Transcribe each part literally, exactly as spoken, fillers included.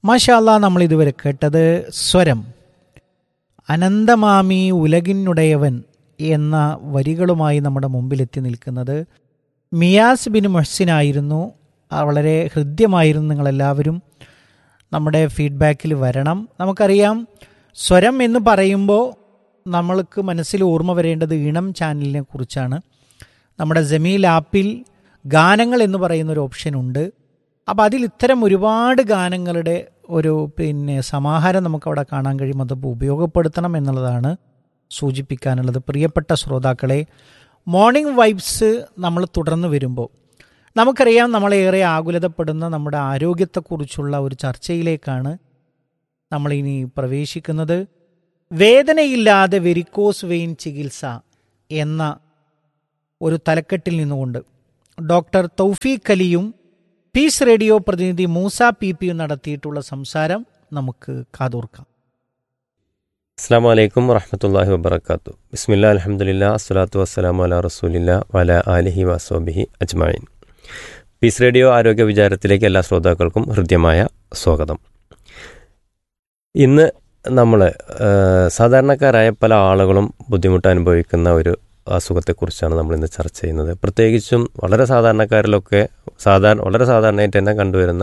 മാഷാ അല്ലാഹ്, നമ്മൾ ഇതുവരെ കേട്ടത് സ്വരം. അനന്തമാമി ഉലകിനുടയവൻ എന്ന വരികളുമായി നമ്മുടെ മുമ്പിലെത്തി നിൽക്കുന്നത് മിയാസ് ബിൻ മുഹ്സിനായിരുന്നു. വളരെ ഹൃദ്യമായിരുന്നു. നിങ്ങളെല്ലാവരും നമ്മുടെ ഫീഡ്ബാക്കിൽ വരണം. നമുക്കറിയാം, സ്വരം എന്ന് പറയുമ്പോൾ നമ്മൾക്ക് മനസ്സിൽ ഓർമ്മ വരേണ്ടത് ഈണം ചാനലിനെ കുറിച്ചാണ്. നമ്മുടെ ജമീൽ ആപ്പിൽ ഗാനങ്ങൾ എന്ന് പറയുന്നൊരു ഓപ്ഷൻ ഉണ്ട്. അപ്പോൾ അതിൽ ഇത്തരം ഒരുപാട് ഗാനങ്ങളുടെ ഒരു പിന്നെ സമാഹാരം നമുക്കവിടെ കാണാൻ കഴിയും. അത് ഉപയോഗപ്പെടുത്തണം എന്നുള്ളതാണ് സൂചിപ്പിക്കാനുള്ളത്. പ്രിയപ്പെട്ട ശ്രോതാക്കളെ, മോർണിംഗ് വൈബ്സ് നമ്മൾ തുടർന്ന് വരുമ്പോൾ നമുക്കറിയാം, നമ്മളേറെ ആകുലതപ്പെടുന്ന നമ്മുടെ ആരോഗ്യത്തെക്കുറിച്ചുള്ള ഒരു ചർച്ചയിലേക്കാണ് നമ്മളിനി പ്രവേശിക്കുന്നത്. വേദനയില്ലാതെ വെരിക്കോസ് വെയിൻ ചികിത്സ എന്ന ഒരു തലക്കെട്ടിൽ നിന്നുകൊണ്ട് ഡോക്ടർ തൗഫീഖ് അലിയും പീസ് റേഡിയോ പ്രതിനിധി മൂസ പി പിയും നടത്തിയിട്ടുള്ള സംസാരം നമുക്ക് കാതോർക്കാം. അസ്സലാമു അലൈക്കും വറഹ്മത്തുള്ളാഹി വബറകാതുഹു. ബിസ്മില്ലാ അൽഹംദുലില്ലാ അസ്സലാത്തു വസ്സലാമു അലാ റസൂലില്ലാ വഅലാ ആലിഹി വസ്വബിഹി അജ്മഈൻ. പീസ് റേഡിയോ ആരോഗ്യ വിചാരത്തിലേക്ക് എല്ലാ ശ്രോതാക്കൾക്കും ഹൃദ്യമായ സ്വാഗതം. ഇന്ന് നമ്മൾ സാധാരണക്കാരായ പല ആളുകളും ബുദ്ധിമുട്ട് അനുഭവിക്കുന്ന ഒരു അസുഖത്തെക്കുറിച്ചാണ് നമ്മളിന്ന് ചർച്ച ചെയ്യുന്നത്. പ്രത്യേകിച്ചും വളരെ സാധാരണക്കാരിലൊക്കെ സാധാരണ വളരെ സാധാരണയായിട്ട് തന്നെ കണ്ടുവരുന്ന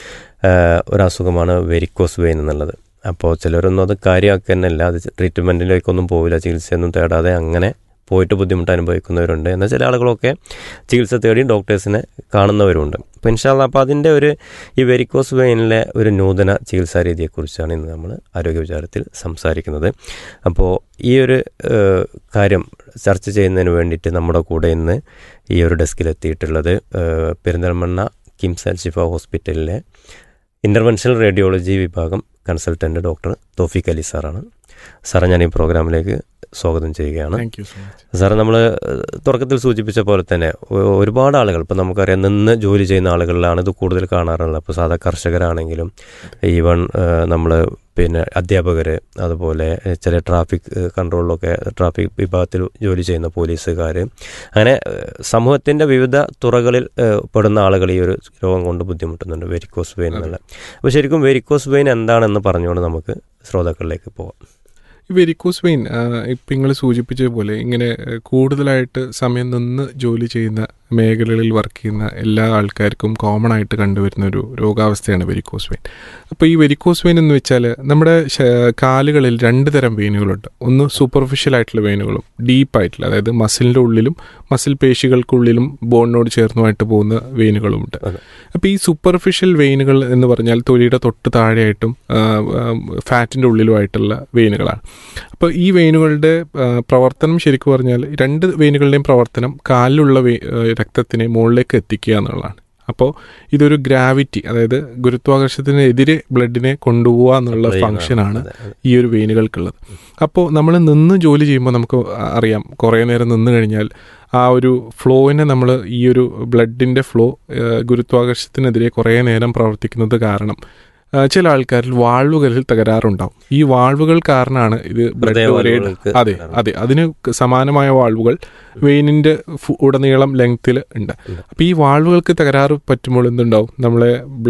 ഒരസുഖമാണ് വെരിക്കോസ് വെയിൻ എന്നുള്ളത്. അപ്പോൾ ചിലരൊന്നും അത് കാര്യമാക്കുക തന്നെയല്ല, അത് ട്രീറ്റ്മെൻറ്റിലേക്കൊന്നും പോവില്ല, ചികിത്സയൊന്നും തേടാതെ അങ്ങനെ പോയിട്ട് ബുദ്ധിമുട്ട് അനുഭവിക്കുന്നവരുണ്ട്. എന്നാൽ ചില ആളുകളൊക്കെ ചികിത്സ തേടി ഡോക്ടേഴ്സിനെ കാണുന്നവരുണ്ട്. അപ്പോൾ ഇൻഷാ അല്ലാഹ്, അപ്പോൾ അതിൻ്റെ ഒരു ഈ വെരിക്കോസ് വെയിനിലെ ഒരു നൂതന ചികിത്സാ രീതിയെക്കുറിച്ചാണ് ഇന്ന് നമ്മൾ ആരോഗ്യ വിചാരത്തിൽ സംസാരിക്കുന്നത്. അപ്പോൾ ഈ ഒരു കാര്യം ചർച്ച ചെയ്യുന്നതിന് വേണ്ടിയിട്ട് നമ്മുടെ കൂടെ ഇന്ന് ഈ ഒരു ഡെസ്കിലെത്തിയിട്ടുള്ളത് പെരിന്തൽമണ്ണ കിംസ് അൽ ഷിഫ ഹോസ്പിറ്റലിലെ ഇൻ്റർവെൻഷണൽ റേഡിയോളജി വിഭാഗം കൺസൾട്ടൻറ്റ് ഡോക്ടർ തൗഫീഖ് അലി സാറാണ്. സാറെ, ഞാൻ ഈ പ്രോഗ്രാമിലേക്ക് സ്വാഗതം ചെയ്യുകയാണ്. സാറ്, നമ്മൾ തുടക്കത്തിൽ സൂചിപ്പിച്ച പോലെ തന്നെ ഒരുപാട് ആളുകൾ, ഇപ്പോൾ നമുക്കറിയാം, നിന്ന് ജോലി ചെയ്യുന്ന ആളുകളിലാണ് ഇത് കൂടുതൽ കാണാറുള്ളത്. അപ്പോൾ സാധാ കർഷകരാണെങ്കിലും ഈവൺ നമ്മൾ പിന്നെ അധ്യാപകർ, അതുപോലെ ചില ട്രാഫിക് കൺട്രോളിലൊക്കെ ട്രാഫിക് വിഭാഗത്തിൽ ജോലി ചെയ്യുന്ന പോലീസുകാർ, അങ്ങനെ സമൂഹത്തിൻ്റെ വിവിധ തുറകളിൽ പെടുന്ന ആളുകൾ ഈ ഒരു രോഗം കൊണ്ട് ബുദ്ധിമുട്ടുന്നുണ്ട്, വെരിക്കോസ് വെയിൻ എന്നുള്ള. അപ്പോൾ ശരിക്കും വെരിക്കോസ് വെയിൻ എന്താണെന്ന് പറഞ്ഞുകൊണ്ട് നമുക്ക് ശ്രോതാക്കളിലേക്ക് പോകാം. ഈ വെരിക്കോസ് വെയിൻ ഇപ്പം നിങ്ങൾ സൂചിപ്പിച്ചതുപോലെ ഇങ്ങനെ കൂടുതലായിട്ട് സമയം നിന്ന് ജോലി ചെയ്യുന്ന മേഖലകളിൽ വർക്ക് ചെയ്യുന്ന എല്ലാ ആൾക്കാർക്കും കോമൺ ആയിട്ട് കണ്ടുവരുന്ന ഒരു രോഗാവസ്ഥയാണ് വെരിക്കോസ് വെയിൻ. അപ്പോൾ ഈ വെരിക്കോസ് വെയിൻ എന്ന് വെച്ചാൽ നമ്മുടെ കാലുകളിൽ രണ്ട് തരം വെയിനുകളുണ്ട്. ഒന്ന് സൂപ്പർഫിഷ്യൽ ആയിട്ടുള്ള വെയിനുകളും ഡീപ്പായിട്ടുള്ള, അതായത് മസിലിൻ്റെ ഉള്ളിലും മസിൽ പേശികൾക്കുള്ളിലും ബോണിനോട് ചേർന്നുമായിട്ട് പോകുന്ന വെയിനുകളുമുണ്ട്. അപ്പോൾ ഈ സൂപ്പർഫിഷ്യൽ വെയിനുകൾ എന്ന് പറഞ്ഞാൽ തൊലിയുടെ തൊട്ട് താഴെയായിട്ടും ഫാറ്റിൻ്റെ ഉള്ളിലുമായിട്ടുള്ള വെയിനുകളാണ്. അപ്പോൾ ഈ വെയിനുകളുടെ പ്രവർത്തനം ശരിക്കും പറഞ്ഞാൽ രണ്ട് വെയിനുകളുടെയും പ്രവർത്തനം കാലിലുള്ള രക്തത്തിനെ മുകളിലേക്ക് എത്തിക്കുക എന്നുള്ളതാണ്. അപ്പോൾ ഇതൊരു ഗ്രാവിറ്റി, അതായത് ഗുരുത്വാകർഷണത്തിനെതിരെ ബ്ലഡിനെ കൊണ്ടുപോകുക എന്നുള്ള ഫംഗ്ഷനാണ് ഈ ഒരു വെയിനുകൾക്കുള്ളത്. അപ്പോൾ നമ്മൾ നിന്ന് ജോലി ചെയ്യുമ്പോൾ നമുക്ക് അറിയാം, കുറേ നേരം നിന്ന് കഴിഞ്ഞാൽ ആ ഒരു ഫ്ലോയിനെ നമ്മൾ ഈ ഒരു ബ്ലഡിൻ്റെ ഫ്ലോ ഗുരുത്വാകർഷണത്തിനെതിരെ കുറേ നേരം പ്രവർത്തിക്കുന്നത് കാരണം ചില ആൾക്കാരിൽ വാൾവുകളിൽ തകരാറുണ്ടാവും. ഈ വാൾവുകൾ കാരണമാണ് ഇത് ബ്ലഡ് ഒരേ അതെ അതെ അതിന് സമാനമായ വാൾവുകൾ വെയിനിൻ്റെ ഉടനീളം ലെങ്ത്തിൽ ഉണ്ട്. അപ്പോൾ ഈ വാൾവുകൾക്ക് തകരാറ് പറ്റുമ്പോൾ എന്തുണ്ടാവും, നമ്മളെ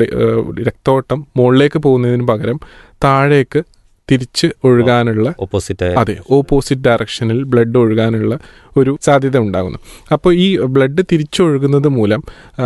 രക്തോട്ടം മുകളിലേക്ക് പോകുന്നതിന് പകരം താഴേക്ക് തിരിച്ച് ഒഴുകാനുള്ള ഓപ്പോസിറ്റ് അതെ ഓപ്പോസിറ്റ് ഡയറക്ഷനിൽ ബ്ലഡ് ഒഴുകാനുള്ള ഒരു സാധ്യത ഉണ്ടാകുന്നു. അപ്പോൾ ഈ ബ്ലഡ് തിരിച്ചൊഴുകുന്നത് മൂലം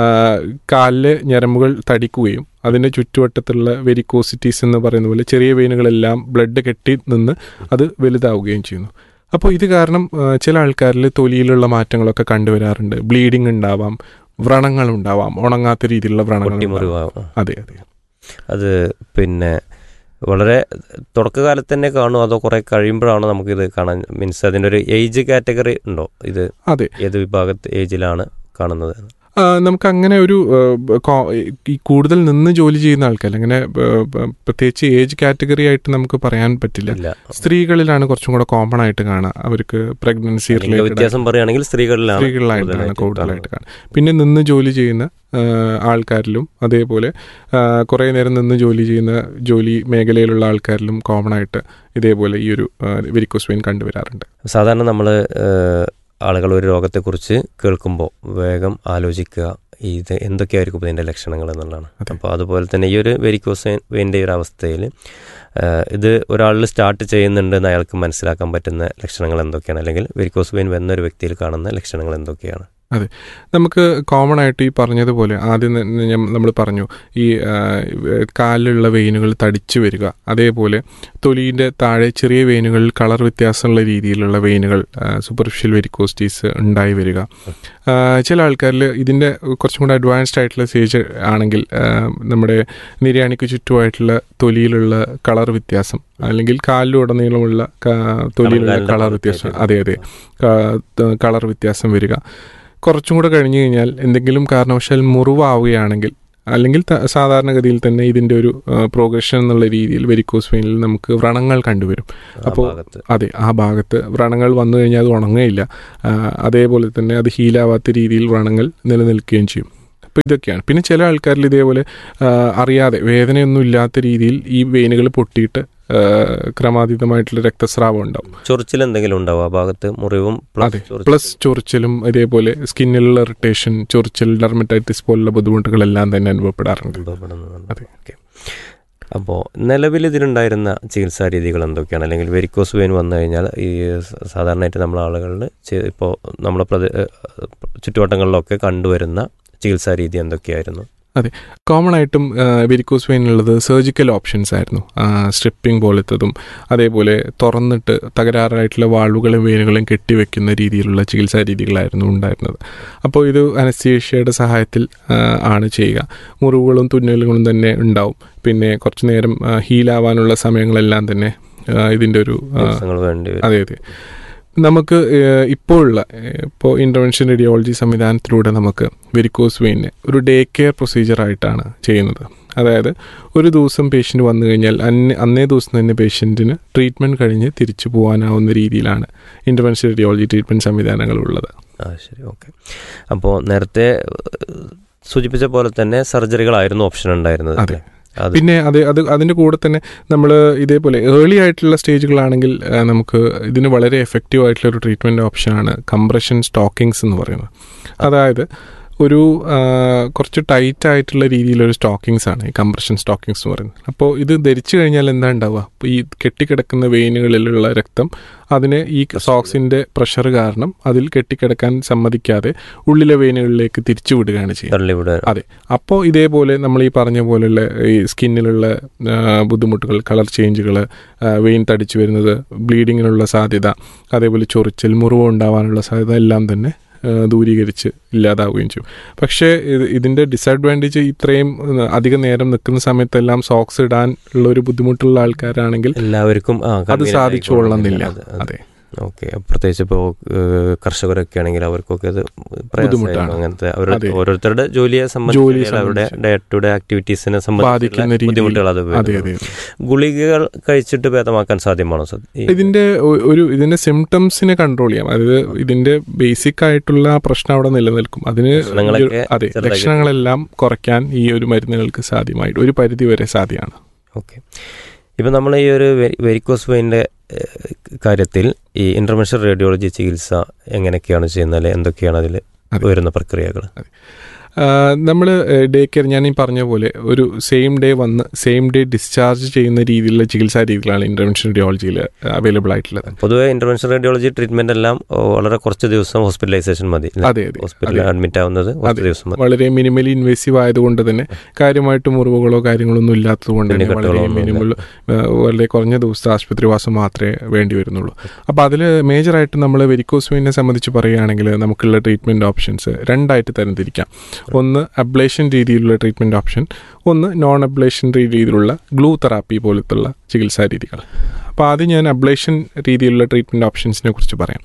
കാലിലെ ഞരമ്പുകൾ തടിക്കുകയും അതിൻ്റെ ചുറ്റുവട്ടത്തുള്ള വെരിക്കോസിറ്റീസ് എന്ന് പറയുന്ന പോലെ ചെറിയ വെയിനുകളെല്ലാം ബ്ലഡ് കെട്ടി നിന്ന് അത് വലുതാവുകയും ചെയ്യുന്നു. അപ്പോൾ ഇത് കാരണം ചില ആൾക്കാരിൽ തൊലിയിലുള്ള മാറ്റങ്ങളൊക്കെ കണ്ടുവരാറുണ്ട്. ബ്ലീഡിങ് ഉണ്ടാവാം, വ്രണങ്ങൾ ഉണ്ടാവാം, ഉണങ്ങാത്ത രീതിയിലുള്ള വ്രണങ്ങൾ. അതെ അതെ അത് പിന്നെ വളരെ തുടക്കകാലത്ത് തന്നെ കാണുമോ, അതോ കുറെ കഴിയുമ്പോഴാണോ നമുക്കിത് കാണാൻ? മീൻസ് അതിൻ്റെ ഒരു ഏജ് കാറ്റഗറി ഉണ്ടോ? ഇത് അതെ ഏത് വിഭാഗത്ത് ഏജിലാണ് കാണുന്നത്? നമുക്ക് അങ്ങനെ ഒരു ഈ കൂടുതൽ നിന്ന് ജോലി ചെയ്യുന്ന ആൾക്കാർ അങ്ങനെ പ്രത്യേകിച്ച് ഏജ് കാറ്റഗറി ആയിട്ട് നമുക്ക് പറയാൻ പറ്റില്ല. സ്ത്രീകളിലാണ് കുറച്ചും കൂടെ കോമൺ ആയിട്ട് കാണുക. അവർക്ക് പ്രഗ്നൻസി വ്യത്യാസം പറയുകയാണെങ്കിൽ സ്ത്രീകളിലാണ് സ്ത്രീകളിലായിട്ടാണ് കൂടുതലായിട്ട് കാണുക. പിന്നെ നിന്ന് ജോലി ചെയ്യുന്ന ആൾക്കാരിലും അതേപോലെ കുറേ നേരം നിന്ന് ജോലി ചെയ്യുന്ന ജോലി മേഖലയിലുള്ള ആൾക്കാരിലും കോമൺ ആയിട്ട് ഇതേപോലെ ഈ ഒരു വെരിക്കോസ് വെയിൻ കണ്ടുവരാറുണ്ട്. സാധാരണ നമ്മൾ ആളുകൾ ഒരു രോഗത്തെക്കുറിച്ച് കേൾക്കുമ്പോൾ വേഗം ആലോചിക്കുക ഇത് എന്തൊക്കെയായിരിക്കും ഇതിൻ്റെ ലക്ഷണങ്ങൾ എന്നുള്ളതാണ്. അപ്പോൾ അതുപോലെ തന്നെ ഈ ഒരു വെരിക്കോസ് വെയിൻ്റെ ഒരു അവസ്ഥയിൽ ഇത് ഒരാളിൽ സ്റ്റാർട്ട് ചെയ്യുന്നുണ്ടെന്ന് അയാൾക്ക് മനസ്സിലാക്കാൻ പറ്റുന്ന ലക്ഷണങ്ങൾ എന്തൊക്കെയാണ്, അല്ലെങ്കിൽ വെരിക്കോസ് വെയിൻ വന്ന ഒരു വ്യക്തിയിൽ കാണുന്ന ലക്ഷണങ്ങൾ എന്തൊക്കെയാണ്? അതെ, നമുക്ക് കോമൺ ആയിട്ട് ഈ പറഞ്ഞതുപോലെ ആദ്യം നമ്മൾ പറഞ്ഞു ഈ കാലിലുള്ള വെയിനുകൾ തടിച്ചു വരിക, അതേപോലെ തൊലിൻ്റെ താഴെ ചെറിയ വെയിനുകളിൽ കളർ വ്യത്യാസമുള്ള രീതിയിലുള്ള വെയിനുകൾ സൂപ്പർഫിഷ്യൽ വെരിക്കോസ്റ്റീസ് ഉണ്ടായി വരിക. ചില ആൾക്കാരിൽ ഇതിൻ്റെ കുറച്ചും കൂടെ അഡ്വാൻസ്ഡ് ആയിട്ടുള്ള സ്റ്റേജ് ആണെങ്കിൽ നമ്മുടെ നിര്യാണിക്ക് ചുറ്റുമായിട്ടുള്ള തൊലിയിലുള്ള കളർ വ്യത്യാസം, അല്ലെങ്കിൽ കാലിലുടനീളമുള്ള തൊലിയിലുള്ള കളർ വ്യത്യാസം, അതെ അതെ കളർ വ്യത്യാസം വരിക. കുറച്ചും കൂടെ കഴിഞ്ഞു കഴിഞ്ഞാൽ എന്തെങ്കിലും കാരണവശാൽ മുറിവാവുകയാണെങ്കിൽ, അല്ലെങ്കിൽ സാധാരണഗതിയിൽ തന്നെ ഇതിൻ്റെ ഒരു പ്രോഗ്രഷൻ എന്നുള്ള രീതിയിൽ വെരിക്കോസ് വെയിനിൽ നമുക്ക് വ്രണങ്ങൾ കണ്ടുവരും. അപ്പോൾ അതെ, ആ ഭാഗത്ത് വ്രണങ്ങൾ വന്നു കഴിഞ്ഞാൽ അത് ഉണങ്ങുകയില്ല, അതേപോലെ തന്നെ അത് ഹീലാവാത്ത രീതിയിൽ വ്രണങ്ങൾ നിലനിൽക്കുകയും ചെയ്യും. അപ്പോൾ ഇതൊക്കെയാണ്. പിന്നെ ചില ആൾക്കാരിൽ ഇതേപോലെ അറിയാതെ വേദനയൊന്നും ഇല്ലാത്ത രീതിയിൽ ഈ വെയിനുകൾ പൊട്ടിയിട്ട് ക്രമാതീതമായിട്ടുള്ള രക്തസ്രാവം ഉണ്ടാവും. ചൊറിച്ചിൽ എന്തെങ്കിലും ഉണ്ടാവും ആ ഭാഗത്ത്, മുറിവും അതെ പ്ലസ് ചൊറിച്ചിലും ഇതേപോലെ സ്കിന്നിലുള്ള ഇറിറ്റേഷൻ, ചൊറിച്ചിൽ, ഡെർമറ്റൈറ്റിസ് പോലുള്ള ബുദ്ധിമുട്ടുകളെല്ലാം തന്നെ അനുഭവപ്പെടാറുണ്ട്. അതെ. അപ്പോൾ നിലവിൽ ഇതിലുണ്ടായിരുന്ന ചികിത്സാ രീതികൾ എന്തൊക്കെയാണ്, അല്ലെങ്കിൽ വെരിക്കോസ് വെയിൻ വന്നു കഴിഞ്ഞാൽ ഈ സാധാരണയായിട്ട് നമ്മളെ ആളുകളിൽ ഇപ്പോൾ നമ്മളെ പ്രദേ ചുറ്റുവട്ടങ്ങളിലൊക്കെ കണ്ടുവരുന്ന ചികിത്സാ രീതി എന്തൊക്കെയായിരുന്നു? അതെ, കോമൺ ആയിട്ടും വെരിക്കോസ് വെയിനുള്ളത് സർജിക്കൽ ഓപ്ഷൻസ് ആയിരുന്നു. സ്ട്രിപ്പിംഗ് പോലത്തതും അതേപോലെ തുറന്നിട്ട് തകരാറായിട്ടുള്ള വാൾവുകളും വെയിനുകളും കെട്ടിവെക്കുന്ന രീതിയിലുള്ള ചികിത്സാ രീതികളായിരുന്നു ഉണ്ടായിരുന്നത്. അപ്പോൾ ഇത് അനസ്തീഷ്യയുടെ സഹായത്തിൽ ആണ് ചെയ്യുക. മുറിവുകളും തുന്നലുകളും തന്നെ ഉണ്ടാവും. പിന്നെ കുറച്ചു നേരം ഹീലാവാനുള്ള സമയങ്ങളെല്ലാം തന്നെ ഇതിൻ്റെ ഒരു അതെ അതെ നമുക്ക് ഇപ്പോഴുള്ള ഇപ്പോൾ ഇൻ്റർവെൻഷൻ റേഡിയോളജി സംവിധാനത്തിലൂടെ നമുക്ക് വെരിക്കോസ് വെയിനെ ഒരു ഡേ കെയർ പ്രൊസീജിയറായിട്ടാണ് ചെയ്യുന്നത്. അതായത് ഒരു ദിവസം പേഷ്യൻ്റ് വന്നു കഴിഞ്ഞാൽ അന്നേ അന്നേ ദിവസം തന്നെ പേഷ്യൻറ്റിന് ട്രീറ്റ്മെൻറ്റ് കഴിഞ്ഞ് തിരിച്ചു പോകാനാവുന്ന രീതിയിലാണ് ഇൻ്റർവെൻഷൻ റേഡിയോളജി ട്രീറ്റ്മെൻറ്റ് സംവിധാനങ്ങളുള്ളത്. ആ ശരി, ഓക്കെ. അപ്പോൾ നേരത്തെ സൂചിപ്പിച്ച പോലെ തന്നെ സർജറികളായിരുന്നു ഓപ്ഷൻ ഉണ്ടായിരുന്നത്. അതെ, പിന്നെ അത് അത് അതിൻ്റെ കൂടെ തന്നെ നമ്മൾ ഇതേപോലെ ഏർലി ആയിട്ടുള്ള സ്റ്റേജുകളാണെങ്കിൽ നമുക്ക് ഇതിന് വളരെ എഫക്റ്റീവ് ആയിട്ടുള്ള ഒരു ട്രീറ്റ്മെൻറ്റ് ഓപ്ഷനാണ് കംപ്രഷൻ സ്റ്റോക്കിങ്സ് എന്ന് പറയുന്നത്. അതായത് ഒരു കുറച്ച് ടൈറ്റ് ആയിട്ടുള്ള രീതിയിലൊരു സ്റ്റോക്കിങ്സ് ആണ് ഈ കംപ്രഷൻ സ്റ്റോക്കിങ്സ് എന്ന് പറയുന്നത്. അപ്പോൾ ഇത് ധരിച്ചു കഴിഞ്ഞാൽ എന്താ ഉണ്ടാവുക, അപ്പോൾ ഈ കെട്ടിക്കിടക്കുന്ന വെയിനുകളിലുള്ള രക്തം അതിന് ഈ സോക്സിൻ്റെ പ്രഷർ കാരണം അതിൽ കെട്ടിക്കിടക്കാൻ സമ്മതിക്കാതെ ഉള്ളിലെ വെയിനുകളിലേക്ക് തിരിച്ചു വിടുകയാണ് ചെയ്യുന്നത്. അതെ, അപ്പോൾ ഇതേപോലെ നമ്മൾ ഈ പറഞ്ഞ പോലെയുള്ള ഈ സ്കിന്നിലുള്ള ബുദ്ധിമുട്ടുകൾ, കളർ ചേഞ്ചുകൾ, വെയിൻ തടിച്ചു വരുന്നത്, ബ്ലീഡിങ്ങിനുള്ള സാധ്യത, അതേപോലെ ചൊറിച്ചൽ, മുറിവ് ഉണ്ടാവാനുള്ള സാധ്യത എല്ലാം തന്നെ ദൂരീകരിച്ച് ഇല്ലാതാവുകയും ചെയ്യും. പക്ഷേ ഇതിൻ്റെ ഡിസഡ്വാൻറ്റേജ് ഇത്രയും അധികം നേരം നിൽക്കുന്ന സമയത്തെല്ലാം സോക്സ് ഇടാൻ ഉള്ള ഒരു ബുദ്ധിമുട്ടുള്ള ആൾക്കാരാണെങ്കിൽ എല്ലാവർക്കും അത് സാധിച്ചുകൊള്ളുന്നില്ല. അതെ, ഓക്കെ. പ്രത്യേകിച്ച് ഇപ്പോൾ കർഷകരൊക്കെ ആണെങ്കിൽ അവർക്കൊക്കെ അത് ബുദ്ധിമുട്ടാണ്. അങ്ങനത്തെ അവർ ഓരോരുത്തരുടെ ജോലിയെ സംബന്ധിച്ച് അവരുടെ ഡേ ടു ഡേ ആക്ടിവിറ്റീസിനെ സംബന്ധിക്കുന്ന ബുദ്ധിമുട്ടുകൾ അത് ഗുളികകൾ കഴിച്ചിട്ട് ഭേദമാക്കാൻ സാധ്യമാണോ? ഇതിന്റെ ഒരു ഇതിന്റെ സിംറ്റംസിനെ കൺട്രോൾ ചെയ്യാം. അതായത് ഇതിന്റെ ബേസിക് ആയിട്ടുള്ള പ്രശ്നം അവിടെ നിലനിൽക്കും. അതിന് അതെ ലക്ഷണങ്ങളെല്ലാം കുറയ്ക്കാൻ ഈ ഒരു മരുന്നുകൾക്ക് സാധ്യമായിട്ട് ഒരു പരിധി വരെ സാധ്യമാണ്. ഓക്കെ. ഇപ്പം നമ്മൾ ഈ ഒരു വെരിക്കോസ് വെയിൻ്റെ കാര്യത്തിൽ ഈ ഇൻ്റർവെൻഷൻ റേഡിയോളജി ചികിത്സ എങ്ങനെയൊക്കെയാണ് ചെയ്യുന്നത്, എന്തൊക്കെയാണ് അതിൽ വരുന്ന പ്രക്രിയകൾ? നമ്മൾ ഡേ കെയർ ഞാൻ ഈ പറഞ്ഞ പോലെ ഒരു സെയിം ഡേ വന്ന് സെയിം ഡേ ഡിസ്ചാർജ് ചെയ്യുന്ന രീതിയിലുള്ള ചികിത്സാ രീതികളാണ് ഇൻ്റർവെൻഷൻ റേഡിയോളജിയിൽ അവൈലബിൾ ആയിട്ടുള്ളത്. പൊതുവെ ഇൻ്റർവെൻഷൻ റേഡിയോളജി ട്രീറ്റ്മെന്റ് എല്ലാം വളരെ കുറച്ച് ദിവസം ഹോസ്പിറ്റലൈസേഷൻ മതി. അതെ അതെ, ഹോസ്പിറ്റലിൽ അഡ്മിറ്റ് ആവുന്നത് ദിവസം വളരെ മിനിമലി ഇൻവേസീവ് ആയതുകൊണ്ട് തന്നെ കാര്യമായിട്ട് മുറിവുകളോ കാര്യങ്ങളൊന്നും ഇല്ലാത്തത് കൊണ്ട് തന്നെ വളരെ മിനിമൽ വളരെ കുറഞ്ഞ ദിവസത്തെ ആശുപത്രിവാസം മാത്രമേ വേണ്ടി വരുന്നുള്ളൂ. അപ്പോൾ അതിൽ മേജറായിട്ട് നമ്മൾ വെരിക്കോസ് വെയിനെ സംബന്ധിച്ച് പറയുകയാണെങ്കിൽ നമുക്കുള്ള ട്രീറ്റ്മെൻറ്റ് ഓപ്ഷൻസ് രണ്ടായിട്ട് തരംതിരിക്കാം. ഒന്ന് അബ്ലേഷൻ രീതിയിലുള്ള ട്രീറ്റ്മെൻറ്റ് ഓപ്ഷൻ, ഒന്ന് നോൺ അബ്ലേഷൻ രീതിയിലുള്ള ഗ്ലൂ തെറാപ്പി പോലത്തുള്ള ചികിത്സാ രീതികൾ. അപ്പോൾ ആദ്യം ഞാൻ അബ്ലേഷൻ രീതിയിലുള്ള ട്രീറ്റ്മെൻറ്റ് ഓപ്ഷൻസിനെ കുറിച്ച് പറയാം.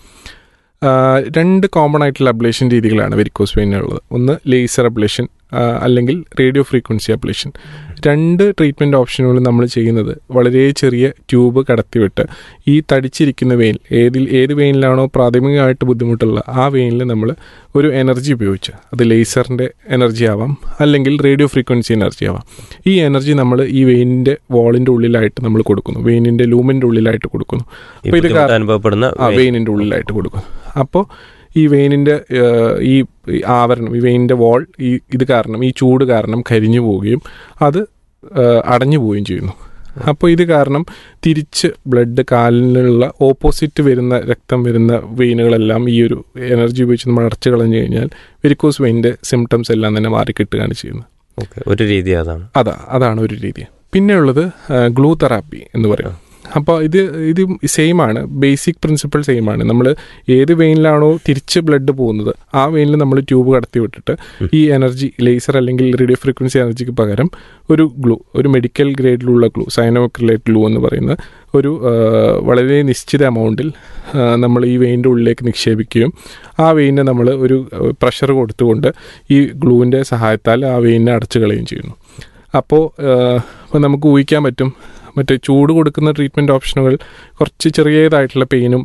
രണ്ട് കോമൺ ആയിട്ടുള്ള അബ്ലേഷൻ രീതികളാണ് വെരിക്കോസ് വെയിനുള്ളത്. ഒന്ന് ലേസർ അബ്ലേഷൻ അല്ലെങ്കിൽ റേഡിയോ ഫ്രീക്വൻസി അബ്ലേഷൻ. രണ്ട് ട്രീറ്റ്മെൻറ്റ് ഓപ്ഷനുകൾ നമ്മൾ ചെയ്യുന്നത് വളരെ ചെറിയ ട്യൂബ് കടത്തിവിട്ട് ഈ തടിച്ചിരിക്കുന്ന വെയിൻ ഏതിൽ ഏത് വെയിനിലാണോ പ്രാഥമികമായിട്ട് ബുദ്ധിമുട്ടുള്ള ആ വെയിനിൽ നമ്മൾ ഒരു എനർജി ഉപയോഗിച്ച്, അത് ലേസറിൻ്റെ എനർജി ആവാം അല്ലെങ്കിൽ റേഡിയോ ഫ്രീക്വൻസി എനർജി ആവാം, ഈ എനർജി നമ്മൾ ഈ വെയിനിൻ്റെ വാളിൻ്റെ ഉള്ളിലായിട്ട് നമ്മൾ കൊടുക്കുന്നു, വെയിനിൻ്റെ ലൂമിൻ്റെ ഉള്ളിലായിട്ട് കൊടുക്കുന്നു. അപ്പോൾ ഇത് അനുഭവപ്പെടുന്ന ആ വെയിനിൻ്റെ ഉള്ളിലായിട്ട് കൊടുക്കുന്നു. അപ്പോൾ ഈ വെയിനിൻ്റെ ഈ ആവരണം, ഈ വെയിനിൻ്റെ വാൾ ഈ ഇത് കാരണം, ഈ ചൂട് കാരണം കരിഞ്ഞു പോവുകയും അത് അടഞ്ഞു പോവുകയും ചെയ്യുന്നു. അപ്പോൾ ഇത് കാരണം തിരിച്ച് ബ്ലഡ് കാലിനുള്ള ഓപ്പോസിറ്റ് വരുന്ന രക്തം വരുന്ന വെയിനുകളെല്ലാം ഈ ഒരു എനർജി ഉപയോഗിച്ച് നമ്മൾ അടച്ചു കളഞ്ഞു കഴിഞ്ഞാൽ വെരിക്കോസ് വെയിൻ്റെ സിംറ്റംസ് എല്ലാം തന്നെ മാറിക്കിട്ടുകയാണ് ചെയ്യുന്നത്. ഓക്കെ, ഒരു രീതി അതാണ്. അതാ അതാണ് ഒരു രീതി. പിന്നെ ഉള്ളത് ഗ്ലൂ തെറാപ്പി എന്ന് പറയും. അപ്പോൾ ഇത് ഇത് സെയിം ആണ്, ബേസിക് പ്രിൻസിപ്പിൾ സെയിം ആണ്. നമ്മൾ ഏത് വെയിനിലാണോ തിരിച്ച് ബ്ലഡ് പോകുന്നത് ആ വെയിനിൽ നമ്മൾ ട്യൂബ് കടത്തി വിട്ടിട്ട് ഈ എനർജി ലേസർ അല്ലെങ്കിൽ റേഡിയോ ഫ്രീക്വൻസി എനർജിക്ക് പകരം ഒരു ഗ്ലൂ, ഒരു മെഡിക്കൽ ഗ്രേഡിലുള്ള ഗ്ലൂ, സൈനോക്രിലേറ്റ് ഗ്ലൂ എന്ന് പറയുന്ന ഒരു വളരെ നിശ്ചിത എമൗണ്ടിൽ നമ്മൾ ഈ വെയിൻ്റെ ഉള്ളിലേക്ക് നിക്ഷേപിക്കുകയും ആ വെയിനെ നമ്മൾ ഒരു പ്രഷർ കൊടുത്തുകൊണ്ട് ഈ ഗ്ലൂവിൻ്റെ സഹായത്താൽ ആ വെയിനെ അടച്ചു കളയുകയും ചെയ്യുന്നു. അപ്പോൾ നമുക്ക് ഊഹിക്കാൻ പറ്റും, മറ്റേ ചൂട് കൊടുക്കുന്ന ട്രീറ്റ്മെൻറ്റ് ഓപ്ഷനുകൾ കുറച്ച് ചെറിയതായിട്ടുള്ള പെയിനും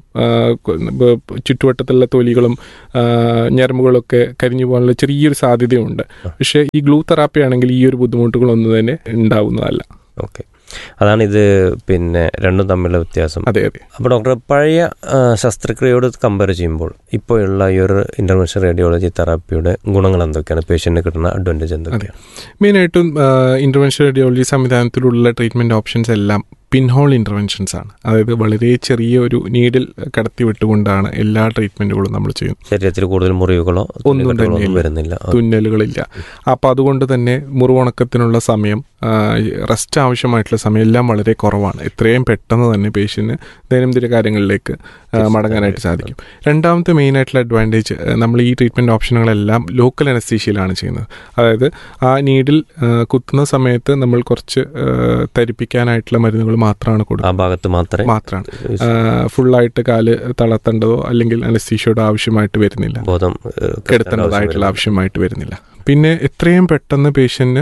ചുറ്റുവട്ടത്തുള്ള തൊലികളും ഞരമ്പുകളൊക്കെ കരിഞ്ഞു പോകാനുള്ള ചെറിയൊരു സാധ്യതയുണ്ട്. പക്ഷേ ഈ ഗ്ലൂ തെറാപ്പി ആണെങ്കിൽ ഈ ഒരു ബുദ്ധിമുട്ടുകളൊന്നും തന്നെ ഉണ്ടാവുന്നതല്ല. ഓക്കെ, അതാണ് ഇത് പിന്നെ രണ്ടും തമ്മിലുള്ള വ്യത്യാസം. അതെ അതെ. അപ്പോൾ ഡോക്ടർ, പഴയ ശസ്ത്രക്രിയയോട് കമ്പയർ ചെയ്യുമ്പോൾ ഇപ്പോഴുള്ള ഈ ഒരു ഇൻ്റർവെൻഷൻ റേഡിയോളജി തെറാപ്പിയുടെ ഗുണങ്ങൾ എന്തൊക്കെയാണ്? പേഷ്യൻറ്റിന് കിട്ടുന്ന അഡ്വാൻറ്റേജ് എന്തൊക്കെയാണ്? മെയിനായിട്ടും ഇൻ്റർവെൻഷൻ റേഡിയോളജി സംവിധാനത്തിലുള്ള ട്രീറ്റ്മെൻറ്റ് ഓപ്ഷൻസ് എല്ലാം പിൻഹോൾ ഇൻ്റർവെൻഷൻസ് ആണ്. അതായത് വളരെ ചെറിയ ഒരു നീഡിൽ കടത്തി വിട്ടുകൊണ്ടാണ് എല്ലാ ട്രീറ്റ്മെൻറ്റുകളും നമ്മൾ ചെയ്യുന്നത്. ശരീരത്തിൽ കൂടുതൽ മുറിവുകളോ ഒന്നും തന്നെ വരുന്നില്ല, തുന്നലുകളില്ല. അപ്പോൾ അതുകൊണ്ട് തന്നെ മുറിവുണക്കത്തിനുള്ള സമയം, റെസ്റ്റ് ആവശ്യമായിട്ടുള്ള സമയം എല്ലാം വളരെ കുറവാണ്. എത്രയും പെട്ടെന്ന് തന്നെ പേഷ്യന് ദൈനംദിന കാര്യങ്ങളിലേക്ക് മടങ്ങാനായിട്ട് സാധിക്കും. രണ്ടാമത്തെ മെയിനായിട്ടുള്ള അഡ്വാൻറ്റേജ്, നമ്മൾ ഈ ട്രീറ്റ്മെൻറ്റ് ഓപ്ഷനുകളെല്ലാം ലോക്കൽ അനസ്തീഷ്യയിലാണ് ചെയ്യുന്നത്. അതായത് ആ നീഡിൽ കുത്തുന്ന സമയത്ത് നമ്മൾ കുറച്ച് തരിപ്പിക്കാനായിട്ടുള്ള മരുന്നുകൾ മാത്രമാണ് കൊടുക്കുന്നത്. ആ ഭാഗത്ത് മാത്രമേ മാത്രമാണ് ഫുള്ളായിട്ട് കാല് തളർത്തേണ്ടതോ അല്ലെങ്കിൽ അനസ്തീഷ്യയുടെ ആവശ്യമായിട്ട് വരുന്നില്ല, ബോധം കെടുത്തേണ്ടതായിട്ടുള്ള ആവശ്യമായിട്ട് വരുന്നില്ല. പിന്നെ എത്രയും പെട്ടെന്ന് പേഷ്യൻറ്റിന്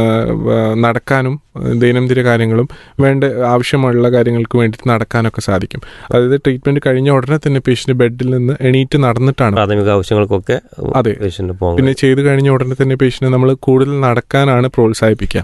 നടക്കാനും ദൈനംദിന കാര്യങ്ങളും വേണ്ട ആവശ്യമുള്ള കാര്യങ്ങൾക്ക് വേണ്ടിയിട്ട് നടക്കാനൊക്കെ സാധിക്കും. അതായത് ട്രീറ്റ്മെൻറ്റ് കഴിഞ്ഞ ഉടനെ തന്നെ പേഷ്യൻ്റ് ബെഡിൽ നിന്ന് എണീറ്റ് നടന്നിട്ടാണ് പ്രാഥമിക ആവശ്യങ്ങൾക്കൊക്കെ. അതെ. പിന്നെ ചെയ്ത് കഴിഞ്ഞ ഉടനെ തന്നെ പേഷ്യൻറ്റിനെ നമ്മൾ കൂടുതൽ നടക്കാനാണ് പ്രോത്സാഹിപ്പിക്കുക.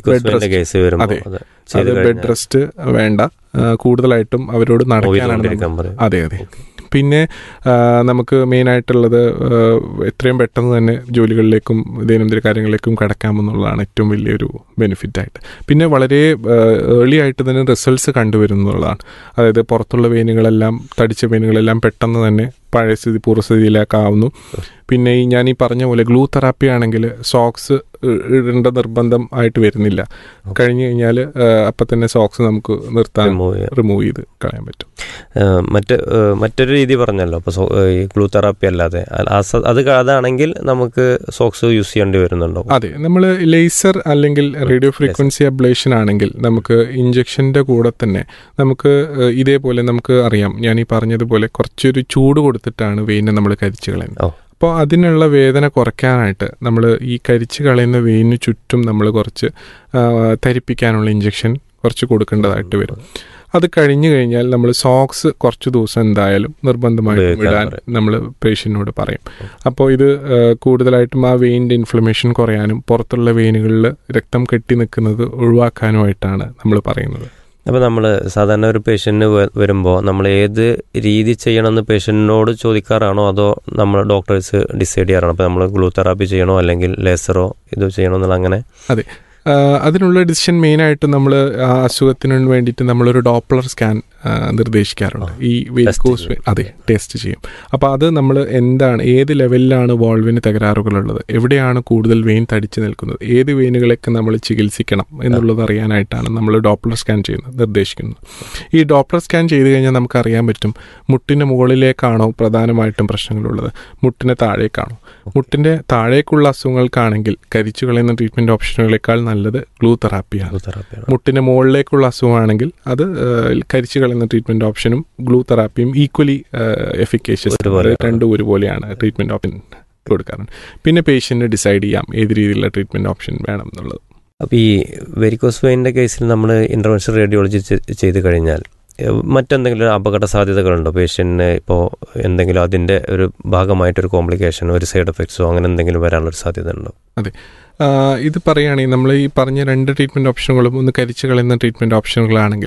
അതെ, ബെഡ് റെസ്റ്റ് വേണ്ട, കൂടുതലായിട്ടും അവരോട് നടക്കാനാണ്. അതെ അതെ. പിന്നെ നമുക്ക് മെയിനായിട്ടുള്ളത് എത്രയും പെട്ടെന്ന് തന്നെ ജോലികളിലേക്കും ദൈനംദിന കാര്യങ്ങളിലേക്കും കടക്കാമെന്നുള്ളതാണ് ഏറ്റവും വലിയൊരു ബെനിഫിറ്റായിട്ട്. പിന്നെ വളരെ ഏർലി ആയിട്ട് തന്നെ റിസൾട്ട്സ് കണ്ടുവരുന്നുള്ളതാണ്. അതായത് പുറത്തുള്ള വെയിനുകളെല്ലാം, തടിച്ച വെയിനുകളെല്ലാം പെട്ടെന്ന് തന്നെ പഴയ സ്ഥിതി പൂർവ്വസ്ഥിതിയിലേക്കാവുന്നു. പിന്നെ ഈ ഞാൻ ഈ പറഞ്ഞ പോലെ ഗ്ലൂ തെറാപ്പി ആണെങ്കിൽ സോക്സ് ഇടേണ്ട നിർബന്ധം ആയിട്ട് വരുന്നില്ല. കഴിഞ്ഞു കഴിഞ്ഞാൽ അപ്പം തന്നെ സോക്സ് നമുക്ക് നിർത്താൻ, റിമൂവ് ചെയ്ത് കളയാൻ പറ്റും. മറ്റ് മറ്റൊരു രീതി പറഞ്ഞല്ലോ, അപ്പോൾ ഈ ഗ്ലൂ തെറാപ്പി അല്ലാതെ അത് അതാണെങ്കിൽ നമുക്ക് സോക്സ് യൂസ് ചെയ്യേണ്ടി വരുന്നുണ്ടോ? അതെ, നമ്മൾ ലേസർ അല്ലെങ്കിൽ റേഡിയോ ഫ്രീക്വൻസി അബ്ലേഷൻ ആണെങ്കിൽ നമുക്ക് ഇഞ്ചക്ഷൻ്റെ കൂടെ തന്നെ നമുക്ക് ഇതേപോലെ നമുക്ക് അറിയാം, ഞാൻ ഈ പറഞ്ഞതുപോലെ കുറച്ചൊരു ചൂട് കൊടുത്തിട്ടാണ് വെയിനെ നമ്മൾ കരിച്ചു കളയുന്നത്. അപ്പോൾ അതിനുള്ള വേദന കുറയ്ക്കാനായിട്ട് നമ്മൾ ഈ കരിച്ചു കളയുന്ന വെയിന് ചുറ്റും നമ്മൾ കുറച്ച് തരിപ്പിക്കാനുള്ള ഇഞ്ചക്ഷൻ കുറച്ച് കൊടുക്കേണ്ടതായിട്ട് വരും. അത് കഴിഞ്ഞു കഴിഞ്ഞാൽ നമ്മൾ സോക്സ് കുറച്ച് ദിവസം എന്തായാലും നിർബന്ധമായിട്ടും ഇടാൻ നമ്മൾ പേഷ്യൻറ്റിനോട് പറയും. അപ്പോൾ ഇത് കൂടുതലായിട്ടും ആ വെയിൻ്റെ ഇൻഫ്ലമേഷൻ കുറയാനും പുറത്തുള്ള വെയിനുകളിൽ രക്തം കെട്ടി നിൽക്കുന്നത് ഒഴിവാക്കാനുമായിട്ടാണ് നമ്മൾ പറയുന്നത്. അപ്പോൾ നമ്മൾ സാധാരണ ഒരു പേഷ്യൻറ്റിന് വരുമ്പോൾ നമ്മൾ ഏത് രീതി ചെയ്യണമെന്ന് പേഷ്യൻറ്റിനോട് ചോദിക്കാറാണോ അതോ നമ്മൾ ഡോക്ടേഴ്സ് ഡിസൈഡ് ചെയ്യാറാണോ? അപ്പോൾ നമ്മൾ ഗ്ലൂ തെറാപ്പി ചെയ്യണോ അല്ലെങ്കിൽ ലേസറോ ഇത് ചെയ്യണോ എന്നുള്ള അങ്ങനെ? അതെ, അതിനുള്ള ഡിസിഷൻ മെയിനായിട്ട് നമ്മൾ ആ അസുഖത്തിന് വേണ്ടിയിട്ട് നമ്മളൊരു ഡോപ്ലർ സ്കാൻ നിർദ്ദേശിക്കാറുണ്ട്. ഈ വെരിക്കോസ്, അതെ, ടെസ്റ്റ് ചെയ്യും. അപ്പോൾ അത് നമ്മൾ എന്താണ്, ഏത് ലെവലിലാണ് വാൾവിന് തകരാറുകളുള്ളത്, എവിടെയാണ് കൂടുതൽ വെയിൻ തടിച്ചു നിൽക്കുന്നത്, ഏത് വെയിനുകളൊക്കെ നമ്മൾ ചികിത്സിക്കണം എന്നുള്ളത് അറിയാനായിട്ടാണ് നമ്മൾ ഡോപ്ലർ സ്കാൻ ചെയ്യുന്നത്, നിർദ്ദേശിക്കുന്നത്. ഈ ഡോപ്ലർ സ്കാൻ ചെയ്ത് കഴിഞ്ഞാൽ നമുക്കറിയാൻ പറ്റും മുട്ടിൻ്റെ മുകളിലേക്കാണോ പ്രധാനമായിട്ടും പ്രശ്നങ്ങളുള്ളത്, മുട്ടിന് താഴേക്കാണോ. മുട്ടിൻ്റെ താഴേക്കുള്ള അസുഖങ്ങൾക്കാണെങ്കിൽ കരിച്ചു കളയുന്ന ട്രീറ്റ്മെൻറ്റ് ഓപ്ഷനുകളേക്കാൾ നല്ലത് ഗ്ലൂ തെറാപ്പിയാണ്. മുട്ടിൻ്റെ മുകളിലേക്കുള്ള അസുഖമാണെങ്കിൽ അത് കരിച്ചു കളയുന്ന ട്രീറ്റ്മെൻറ്റ് ഓപ്ഷനും ഗ്ലൂ തെറാപ്പിയും ഈക്വലി എഫിക്കേഷ്യസ്, രണ്ടും ഒരുപോലെയാണ് ട്രീറ്റ്മെൻറ്റ് ഓപ്ഷൻ കൊടുക്കാറുണ്ട്. പിന്നെ പേഷ്യൻറ്റ് ഡിസൈഡ് ചെയ്യാം ഏത് രീതിയിലുള്ള ട്രീറ്റ്മെൻറ്റ് ഓപ്ഷൻ വേണം എന്നുള്ളത്. അപ്പോൾ ഈ വെരിക്കോസ് വെയിൻ്റെ കേസിൽ നമ്മൾ ഇൻ്റർവെൻഷൻ റേഡിയോളജി ചെയ്ത് കഴിഞ്ഞാൽ മറ്റെന്തെങ്കിലും അപകട സാധ്യതകളുണ്ടോ പേഷ്യൻറ്റിന്? ഇപ്പോൾ എന്തെങ്കിലും അതിൻ്റെ ഒരു ഭാഗമായിട്ടൊരു കോംപ്ലിക്കേഷനോ ഒരു സൈഡ് എഫക്ട്സോ അങ്ങനെ എന്തെങ്കിലും വരാനുള്ളൊരു സാധ്യത ഉണ്ടോ? അതെ, ഇത് പറയുകയാണെങ്കിൽ നമ്മൾ ഈ പറഞ്ഞ രണ്ട് ട്രീറ്റ്മെൻറ്റ് ഓപ്ഷനുകളും ഒന്ന് കരിച്ചു കളയുന്ന ട്രീറ്റ്മെൻറ്റ് ഓപ്ഷനുകളാണെങ്കിൽ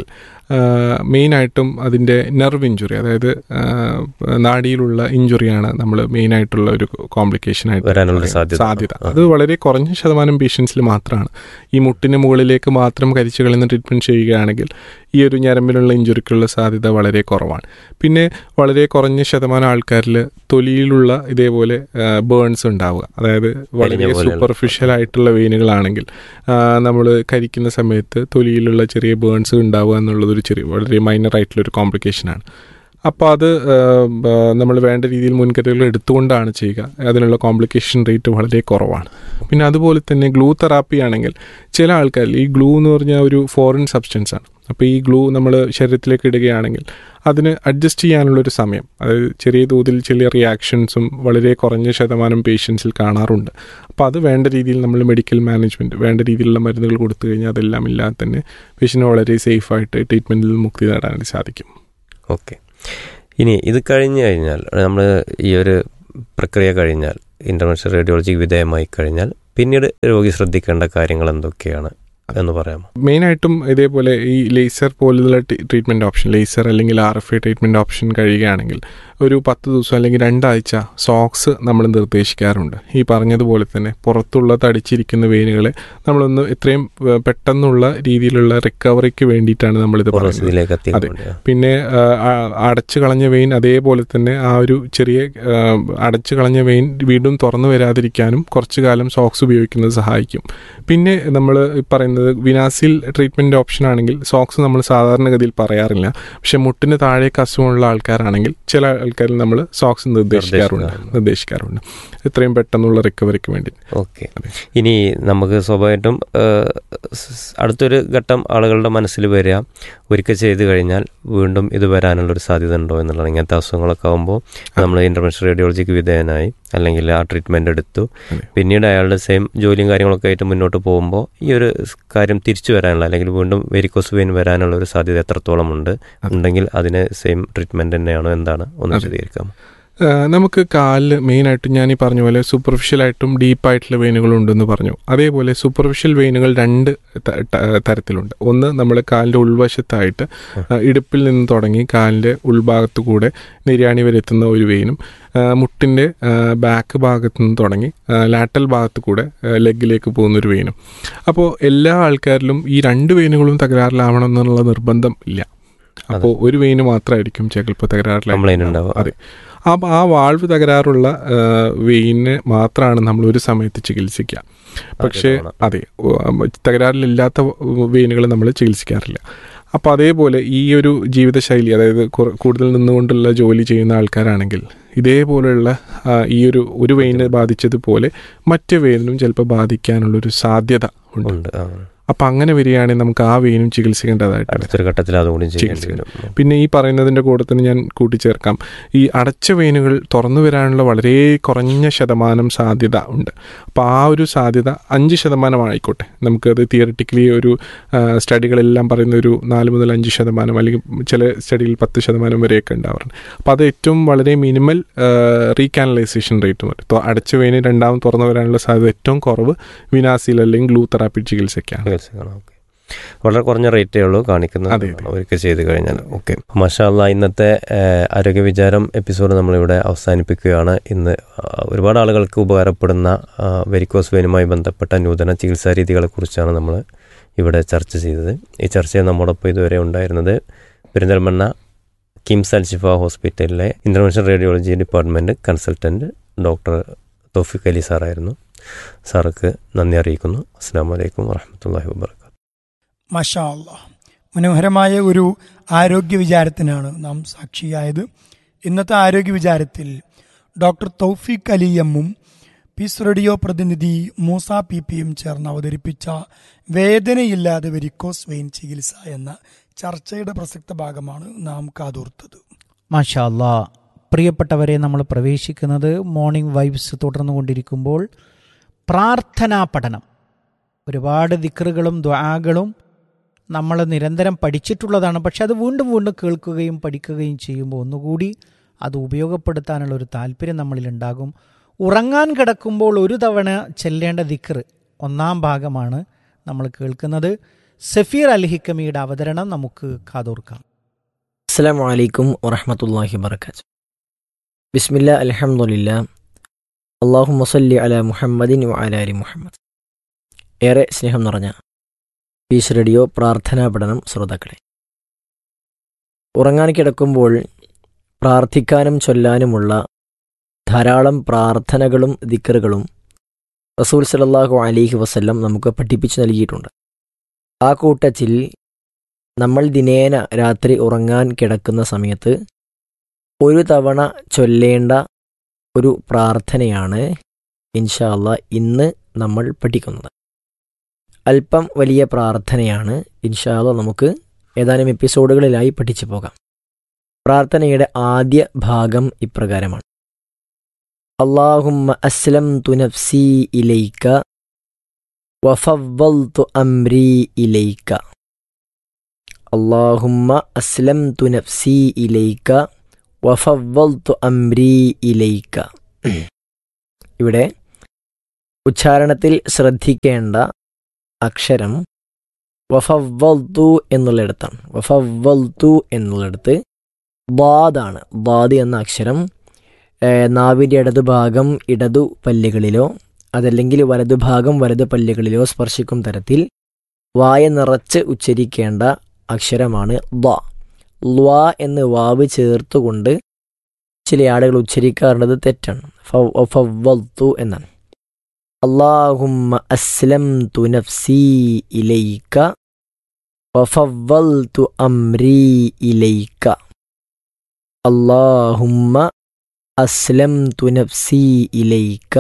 മെയിനായിട്ടും അതിൻ്റെ നെർവ് ഇഞ്ചുറി, അതായത് നാഡിയിലുള്ള ഇഞ്ചുറിയാണ് നമ്മൾ മെയിനായിട്ടുള്ള ഒരു കോംപ്ലിക്കേഷനായിട്ട് വരാനുള്ള സാധ്യത. അത് വളരെ കുറഞ്ഞ ശതമാനം പേഷ്യൻസിൽ മാത്രമാണ്. ഈ മുട്ടിന് മുകളിലേക്ക് മാത്രം കരിച്ചു കളയുന്ന ട്രീറ്റ്മെൻറ്റ് ചെയ്യുകയാണെങ്കിൽ ഈ ഒരു ഞരമ്പിലുള്ള ഇഞ്ചുറിക്കുള്ള സാധ്യത വളരെ കുറവാണ്. പിന്നെ വളരെ കുറഞ്ഞ ശതമാനം ആൾക്കാരിൽ തൊലിയിലുള്ള ഇതേപോലെ ബേൺസ് ഉണ്ടാവുക, അതായത് വളരെ സൂപ്പർഫിഷ്യൽ ആയിട്ടുള്ള വെയിനുകളാണെങ്കിൽ നമ്മൾ കരിക്കുന്ന സമയത്ത് തൊലിയിലുള്ള ചെറിയ ബേൺസ് ഉണ്ടാവുക എന്നുള്ളതൊരു ചെറിയ വളരെ മൈനർ ആയിട്ടുള്ളൊരു കോംപ്ലിക്കേഷനാണ്. അപ്പോൾ അത് നമ്മൾ വേണ്ട രീതിയിൽ മുൻകരുതലുകൾ എടുത്തുകൊണ്ടാണ് ചെയ്യുക. അതിനുള്ള കോംപ്ലിക്കേഷൻ റേറ്റ് വളരെ കുറവാണ്. പിന്നെ അതുപോലെ തന്നെ ഗ്ലൂ തെറാപ്പി ആണെങ്കിൽ ചില ആൾക്കാരിൽ ഈ ഗ്ലൂ എന്ന് പറഞ്ഞാൽ ഒരു ഫോറിൻ സബ്സ്റ്റൻസ് ആണ്. അപ്പോൾ ഈ ഗ്ലൂ നമ്മൾ ശരീരത്തിലേക്ക് ഇടുകയാണെങ്കിൽ അതിന് അഡ്ജസ്റ്റ് ചെയ്യാനുള്ളൊരു സമയം, അതായത് ചെറിയ തോതിൽ ചെറിയ റിയാക്ഷൻസും വളരെ കുറഞ്ഞ ശതമാനം പേഷ്യൻസിൽ കാണാറുണ്ട്. അപ്പോൾ അത് വേണ്ട രീതിയിൽ നമ്മൾ മെഡിക്കൽ മാനേജ്മെൻറ്റ് വേണ്ട രീതിയിലുള്ള മരുന്നുകൾ കൊടുത്തു കഴിഞ്ഞാൽ അതെല്ലാം ഇല്ലാതെ തന്നെ പേഷ്യൻറ്റ് വളരെ സേഫായിട്ട് ട്രീറ്റ്മെൻറ്റിൽ മുക്തി നേടാനായിട്ട് സാധിക്കും. ഓക്കെ, ഇനി ഇത് കഴിഞ്ഞ് കഴിഞ്ഞാൽ നമ്മൾ ഈ ഒരു പ്രക്രിയ കഴിഞ്ഞാൽ ഇൻ്റർവെൻഷൻ റേഡിയോളജിക്ക് വിധേയമായി കഴിഞ്ഞാൽ പിന്നീട് രോഗി ശ്രദ്ധിക്കേണ്ട കാര്യങ്ങൾ എന്തൊക്കെയാണ് എന്ന് പറയാമോ? മെയിനായിട്ടും ഇതേപോലെ ഈ ലേസർ പോലുള്ള ട്രീറ്റ്മെൻറ്റ് ഓപ്ഷൻ, ലേസർ അല്ലെങ്കിൽ R F I treatment option കഴിയുകയാണെങ്കിൽ ഒരു പത്ത് ദിവസം അല്ലെങ്കിൽ രണ്ടാഴ്ച സോക്സ് നമ്മൾ നിർദ്ദേശിക്കാറുണ്ട്. ഈ പറഞ്ഞതുപോലെ തന്നെ പുറത്തുള്ള തടിച്ചിരിക്കുന്ന വെയിനുകളെ നമ്മളൊന്ന് എത്രയും പെട്ടെന്നുള്ള രീതിയിലുള്ള റിക്കവറിക്ക് വേണ്ടിയിട്ടാണ് നമ്മളിത് പറയുന്നത്. അതെ, പിന്നെ അടച്ചു കളഞ്ഞ വെയിൻ അതേപോലെ തന്നെ ആ ഒരു ചെറിയ അടച്ചു കളഞ്ഞ വെയിൻ വീണ്ടും തുറന്നു വരാതിരിക്കാനും കുറച്ചു കാലം സോക്സ് ഉപയോഗിക്കുന്നത് സഹായിക്കും. പിന്നെ നമ്മൾ പറയുന്നത് വിനാസിൽ ട്രീറ്റ്മെൻറ്റ് ഓപ്ഷൻ ആണെങ്കിൽ സോക്സ് നമ്മൾ സാധാരണഗതിയിൽ പറയാറില്ല. പക്ഷെ മുട്ടിന് താഴേക്ക് അസുഖമുള്ള ആൾക്കാരാണെങ്കിൽ ചില ആൾക്കാരിൽ നമ്മൾ സോക്സ് നിർദ്ദേശിക്കാറുണ്ട് നിർദ്ദേശിക്കാറുണ്ട് എത്രയും പെട്ടെന്നുള്ള റിക്കവറിക്ക് വേണ്ടി. ഓക്കെ, ഇനി നമുക്ക് സ്വാഭാവികമായിട്ടും അടുത്തൊരു ഘട്ടം ആളുകളുടെ മനസ്സിൽ വരിക, ഒരിക്കൽ ചെയ്ത് കഴിഞ്ഞാൽ വീണ്ടും ഇത് വരാനുള്ളൊരു സാധ്യത ഉണ്ടോ എന്നുള്ളതാണ്. ഇങ്ങനത്തെ അസുഖങ്ങളൊക്കെ ആകുമ്പോൾ നമ്മൾ ഇൻ്റർവെൻഷൻ റേഡിയോളജിക്ക് വിധേയനായി അല്ലെങ്കിൽ ആ ട്രീറ്റ്മെൻറ്റ് എടുത്തു, പിന്നീട് അയാളുടെ സെയിം ജോലിയും കാര്യങ്ങളൊക്കെ ആയിട്ട് മുന്നോട്ട് പോകുമ്പോൾ ഈ ഒരു കാര്യം തിരിച്ചു വരാനുള്ള അല്ലെങ്കിൽ വീണ്ടും വെരിക്കോസ് വെയിൻ വരാനുള്ള ഒരു സാധ്യത എത്രത്തോളം ഉണ്ട് ഉണ്ടെങ്കിൽ അതിന് സെയിം ട്രീറ്റ്മെൻറ്റ് തന്നെയാണോ, എന്താണ് ഒന്ന് വിശദീകരിക്കാം? നമുക്ക് കാലിൽ മെയിനായിട്ട് ഞാൻ ഈ പറഞ്ഞ പോലെ സൂപ്പർഫിഷ്യലായിട്ടും ഡീപ്പായിട്ടുള്ള വെയിനുകളുണ്ടെന്ന് പറഞ്ഞു. അതേപോലെ സൂപ്പർഫിഷ്യൽ വെയിനുകൾ രണ്ട് തരത്തിലുണ്ട്. ഒന്ന് നമ്മൾ കാലിൻ്റെ ഉൾവശത്തായിട്ട് ഇടുപ്പിൽ നിന്ന് തുടങ്ങി കാലിൻ്റെ ഉൾഭാഗത്തു കൂടെ നിര്യാണി വരെ എത്തുന്ന ഒരു വെയിനും, മുട്ടിൻ്റെ ബാക്ക് ഭാഗത്തു നിന്ന് തുടങ്ങി ലാറ്റൽ ഭാഗത്ത് കൂടെ ലെഗിലേക്ക് പോകുന്നൊരു വെയിനും. അപ്പോൾ എല്ലാ ആൾക്കാരിലും ഈ രണ്ട് വെയിനുകളും തകരാറിലാവണം എന്നുള്ള നിർബന്ധം ഇല്ല. അപ്പോൾ ഒരു വെയിന് മാത്രമായിരിക്കും ചിലപ്പോൾ തകരാറിലാവും. അതെ, ആ ആ വാൾവ് തകരാറുള്ള വെയിന് മാത്രമാണ് നമ്മൾ ഒരു സമയത്ത് ചികിത്സിക്കുക. പക്ഷേ അതെ, തകരാറിലില്ലാത്ത വെയിനുകൾ നമ്മൾ ചികിത്സിക്കാറില്ല. അപ്പോൾ അതേപോലെ ഈ ഒരു ജീവിതശൈലി, അതായത് കൂടുതൽ നിന്നുകൊണ്ടുള്ള ജോലി ചെയ്യുന്ന ആൾക്കാരാണെങ്കിൽ ഇതേപോലെയുള്ള ഈ ഒരു ഒരു വെയിനെ ബാധിച്ചതുപോലെ മറ്റു വെയിനും ചിലപ്പോൾ ബാധിക്കാനുള്ളൊരു സാധ്യത ഉണ്ട്. അപ്പം അങ്ങനെ വരികയാണെങ്കിൽ നമുക്ക് ആ വെയിനും ചികിത്സിക്കേണ്ടതായിട്ട് അടുത്തൊരു ഘട്ടത്തിൽ അതുകൂടി ചികിത്സിക്കണം. പിന്നെ ഈ പറയുന്നതിൻ്റെ കൂടെ തന്നെ ഞാൻ കൂട്ടിച്ചേർക്കാം, ഈ അടച്ച വെയിനുകൾ തുറന്നു വരാനുള്ള വളരെ കുറഞ്ഞ ശതമാനം സാധ്യത ഉണ്ട്. അപ്പോൾ ആ ഒരു സാധ്യത അഞ്ച് ശതമാനമായിക്കോട്ടെ, നമുക്കത് തിയറിറ്റിക്കലി ഒരു സ്റ്റഡികളെല്ലാം പറയുന്ന ഒരു നാല് മുതൽ അഞ്ച് ശതമാനം അല്ലെങ്കിൽ ചില സ്റ്റഡിയിൽ പത്ത് ശതമാനം വരെയൊക്കെ ഉണ്ടാവാറുണ്ട്. അപ്പോൾ അത് ഏറ്റവും വളരെ മിനിമൽ റീകാനലൈസേഷൻ റേറ്റ് എന്ന് പറയും. അടച്ച വെയിന് രണ്ടാമത് തുറന്നു വരാനുള്ള സാധ്യത ഏറ്റവും കുറവ് വിനാസിൽ അല്ലെങ്കിൽ ഗ്ലൂ തെറാപ്പി ചികിത്സയ്ക്കാണ്. ഓക്കെ, വളരെ കുറഞ്ഞ റേറ്റേ ഉള്ളൂ കാണിക്കുന്നത് ഒരിക്കൽ ചെയ്ത് കഴിഞ്ഞാൽ. ഓക്കെ, മാഷാ അല്ലാഹ്, ഇന്നത്തെ ആരോഗ്യ വിചാരം എപ്പിസോഡ് നമ്മളിവിടെ അവസാനിപ്പിക്കുകയാണ്. ഇന്ന് ഒരുപാട് ആളുകൾക്ക് ഉപകാരപ്പെടുന്ന വെരിക്കോസ് വെയിനുമായി ബന്ധപ്പെട്ട നൂതന ചികിത്സാ രീതികളെക്കുറിച്ചാണ് നമ്മൾ ഇവിടെ ചർച്ച ചെയ്തത്. ഈ ചർച്ചയിൽ നമ്മോടൊപ്പം ഇതുവരെ ഉണ്ടായിരുന്നത് പെരിന്തൽമണ്ണ കിംസ് അൽ ഷിഫ ഹോസ്പിറ്റലിലെ intervention radiology department consultant doctor തൗഫീഖ് അലി സാറായിരുന്നു. സാർക്ക് നന്ദി അറിയിക്കുന്നു. അസ്സലാമു അലൈക്കും വറഹ്മത്തുള്ളാഹി വബറകാതുഹു. മാഷാ അല്ലാഹ്, മനോഹരമായ ഒരു ആരോഗ്യ വിചാരത്തിനാണ് നാം സാക്ഷിയായത്. ഇന്നത്തെ ആരോഗ്യ വിചാരത്തിൽ ഡോക്ടർ തൗഫീഖ് അലി എമ്മും പീസ് റേഡിയോ പ്രതിനിധി മൂസ പി പിയും ചേർന്ന് അവതരിപ്പിച്ച വേദനയില്ലാതെ വെരിക്കോസ് വെയിൻ ചികിത്സ എന്ന ചർച്ചയുടെ പ്രസക്ത ഭാഗമാണ് നാം കാതോർത്തത്. മാഷാ അല്ലാഹ്, പ്രിയപ്പെട്ടവരെ, നമ്മൾ പ്രവേശിക്കുന്നത് മോർണിംഗ് വൈബ്സ് തുടർന്നുകൊണ്ടിരിക്കുമ്പോൾ പ്രാർത്ഥനാ പഠനം. ഒരുപാട് ദിക്റുകളും ദുആകളും നമ്മൾ നിരന്തരം പഠിച്ചിട്ടുള്ളതാണ്. പക്ഷെ അത് വീണ്ടും വീണ്ടും കേൾക്കുകയും പഠിക്കുകയും ചെയ്യുമ്പോൾ ഒന്നുകൂടി അത് ഉപയോഗപ്പെടുത്താനുള്ളൊരു താല്പര്യം നമ്മളിലുണ്ടാകും. ഉറങ്ങാൻ കിടക്കുമ്പോൾ ഒരു തവണ ചെല്ലേണ്ട ദിക്ർ ഒന്നാം ഭാഗമാണ് നമ്മൾ കേൾക്കുന്നത്. സഫീർ അൽ ഹിക്കമിയുടെ അവതരണം നമുക്ക് കാതോർക്കാം. അസ്സലാമു അലൈക്കും വറഹ്മത്തുള്ളാഹി വബറകാതുഹു. ബിസ്മില്ലാ അൽഹംദുലില്ലാ അല്ലാഹുമ്മ സ്വല്ലി അലാ മുഹമ്മദിൻ വഅലാ ആലി മുഹമ്മദ്. ഏറെ സ്നേഹം നിറഞ്ഞ പീസ് റേഡിയോ പ്രാർത്ഥനാ പഠനം ശ്രോതാക്കളെ, ഉറങ്ങാൻ കിടക്കുമ്പോൾ പ്രാർത്ഥിക്കാനും ചൊല്ലാനുമുള്ള ധാരാളം പ്രാർത്ഥനകളും ദിക്റുകളും റസൂൽ സല്ലല്ലാഹു അലൈഹി വസല്ലം നമുക്ക് പഠിപ്പിച്ചു നൽകിയിട്ടുണ്ട്. ആ കൂട്ടത്തിൽ നമ്മൾ ദിനേന രാത്രി ഉറങ്ങാൻ കിടക്കുന്ന സമയത്ത് ഒരു തവണ ചൊല്ലേണ്ട ഒരു പ്രാർത്ഥനയാണ് ഇൻഷാ അല്ലാഹ് ഇന്ന് നമ്മൾ പഠിക്കുന്നത്. അല്പം വലിയ പ്രാർത്ഥനയാണ്. ഇൻഷാ അല്ലാഹ് നമുക്ക് ഏതാനും എപ്പിസോഡുകളിലായി പഠിച്ചു പോകാം. പ്രാർത്ഥനയുടെ ആദ്യ ഭാഗം ഇപ്രകാരമാണ്: അല്ലാഹുമ്മ അസ്ലംതു നഫ്സി ഇലൈക വഫവ്വൽതു അംരി ഇലൈക. അല്ലാഹുമ്മ അസ്ലംതു നഫ്സി ഇലൈക വഫവ്വൽതു അംരി ഇലൈക. ഇവിടെ ഉച്ചാരണത്തിൽ ശ്രദ്ധിക്കേണ്ട അക്ഷരം വഫവ്വൽതു എന്നുള്ളിടത്താണ്. വഫവ്വൽതു എന്നുള്ളിടത്ത് ബാദാണ്. ബാദ് എന്ന അക്ഷരം നാവിൻ്റെ ഇടതുഭാഗം ഇടതു പല്ലുകളിലോ അതല്ലെങ്കിൽ വലതുഭാഗം വലതു പല്ലുകളിലോ സ്പർശിക്കും തരത്തിൽ വായ നിറച്ച് ഉച്ചരിക്കേണ്ട അക്ഷരമാണ് ള. ള എന്ന് വാവ് ചേർത്തുകൊണ്ട് ചില ആളുകൾ ഉച്ചരിക്കാറുള്ളത് തെറ്റാണ്. ഫവ്വൽതു എന്നാണ്. അല്ലാഹുമ്മ അസ്ലംതു നഫ്സി ഇലൈക വഫവ്വൽതു അംരി ഇലൈക. അല്ലാഹുമ്മ അസ്ലംതു നഫ്സി ഇലൈക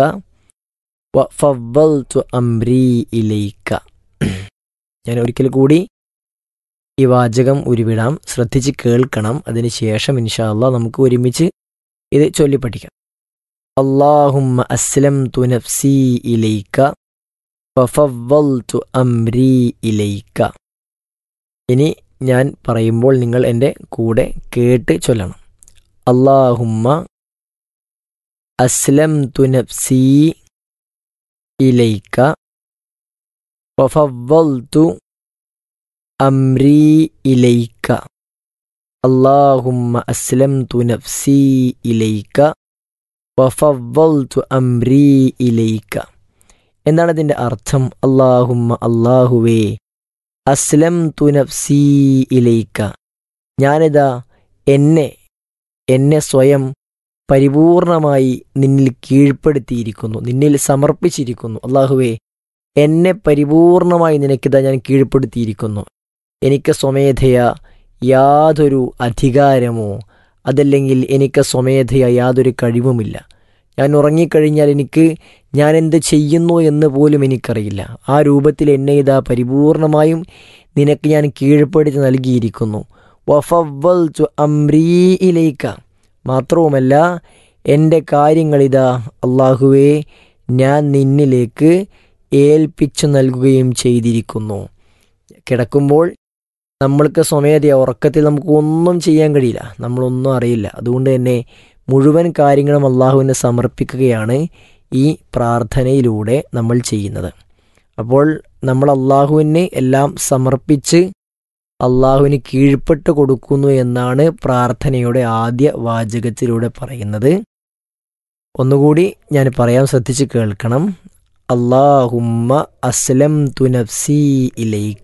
വഫവ്വൽതു അംരി ഇലൈക. ഞാൻ ഒരിക്കൽ കൂടി ഈ വാചകം ഉരുവിടാം, ശ്രദ്ധിച്ച് കേൾക്കണം. അതിനുശേഷം ഇൻഷാ അല്ലാഹ് നമുക്ക് ഒരുമിച്ച് ഇത് ചൊല്ലി പഠിക്കാം. അല്ലാഹുമ്മ അസ്ലംതു നഫ്സി ഇലൈക വഫവ്വൽതു അംരി ഇലൈക. ഇനി ഞാൻ പറയുമ്പോൾ നിങ്ങൾ എൻ്റെ കൂടെ കേട്ട് ചൊല്ലണം. അല്ലാഹുമ്മ അസ്ലംതു നഫ്സി ഇലൈക വഫവ്വൽതു അംരി ഇലൈക. അല്ലാഹുമ്മ അസ്ലംതു നഫ്സി ഇലൈക വഫവ്വൽതു അംരി ഇലൈക. എന്താണ് ഇതിൻ്റെ അർത്ഥം? അല്ലാഹുമ്മ അല്ലാഹുവേ, അസ്ലംതു നഫ്സി ഇലൈക, ഞാനിതാ എന്നെ എന്നെ സ്വയം പരിപൂർണമായി നിന്നിൽ കീഴ്പ്പെടുത്തിയിരിക്കുന്നു, നിന്നിൽ സമർപ്പിച്ചിരിക്കുന്നു. അല്ലാഹുവേ, എന്നെ പരിപൂർണമായി നിനക്കിതാ ഞാൻ കീഴ്പ്പെടുത്തിയിരിക്കുന്നു. എനിക്ക് സ്വമേധയാ യാതൊരു അധികാരമോ അതല്ലെങ്കിൽ എനിക്ക് സ്വമേധയാ യാതൊരു കഴിവുമില്ല. ഞാൻ ഉറങ്ങിക്കഴിഞ്ഞാൽ എനിക്ക് ഞാൻ എന്ത് ചെയ്യുന്നു എന്ന് പോലും എനിക്കറിയില്ല. ആ രൂപത്തിൽ എന്നെ ഇതാ പരിപൂർണമായും നിനക്ക് ഞാൻ കീഴ്പ്പെടുത്തി നൽകിയിരിക്കുന്നു. വഫവ്വൽതു അംരി ഇലൈക, മാത്രവുമല്ല എൻ്റെ കാര്യങ്ങളിതാ അല്ലാഹുവേ ഞാൻ നിന്നിലേക്ക് ഏൽപ്പിച്ചു നൽകുകയും ചെയ്തിരിക്കുന്നു. കിടക്കുമ്പോൾ നമ്മൾക്ക് സ്വമേധയാ ഉറക്കത്തിൽ നമുക്ക് ഒന്നും ചെയ്യാൻ കഴിയില്ല, നമ്മളൊന്നും അറിയില്ല. അതുകൊണ്ട് തന്നെ മുഴുവൻ കാര്യങ്ങളും അള്ളാഹുവിനെ സമർപ്പിക്കുകയാണ് ഈ പ്രാർത്ഥനയിലൂടെ നമ്മൾ ചെയ്യുന്നത്. അപ്പോൾ നമ്മൾ അള്ളാഹുവിനെ എല്ലാം സമർപ്പിച്ച് അള്ളാഹുവിന് കീഴ്പ്പെട്ട് കൊടുക്കുന്നു എന്നാണ് പ്രാർത്ഥനയുടെ ആദ്യ വാചകത്തിലൂടെ പറയുന്നത്. ഒന്നുകൂടി ഞാൻ പറയാൻ ശ്രദ്ധിച്ച് കേൾക്കണം. അല്ലാഹുമ്മ അസ്ലംതു നഫ്സി ഇലൈക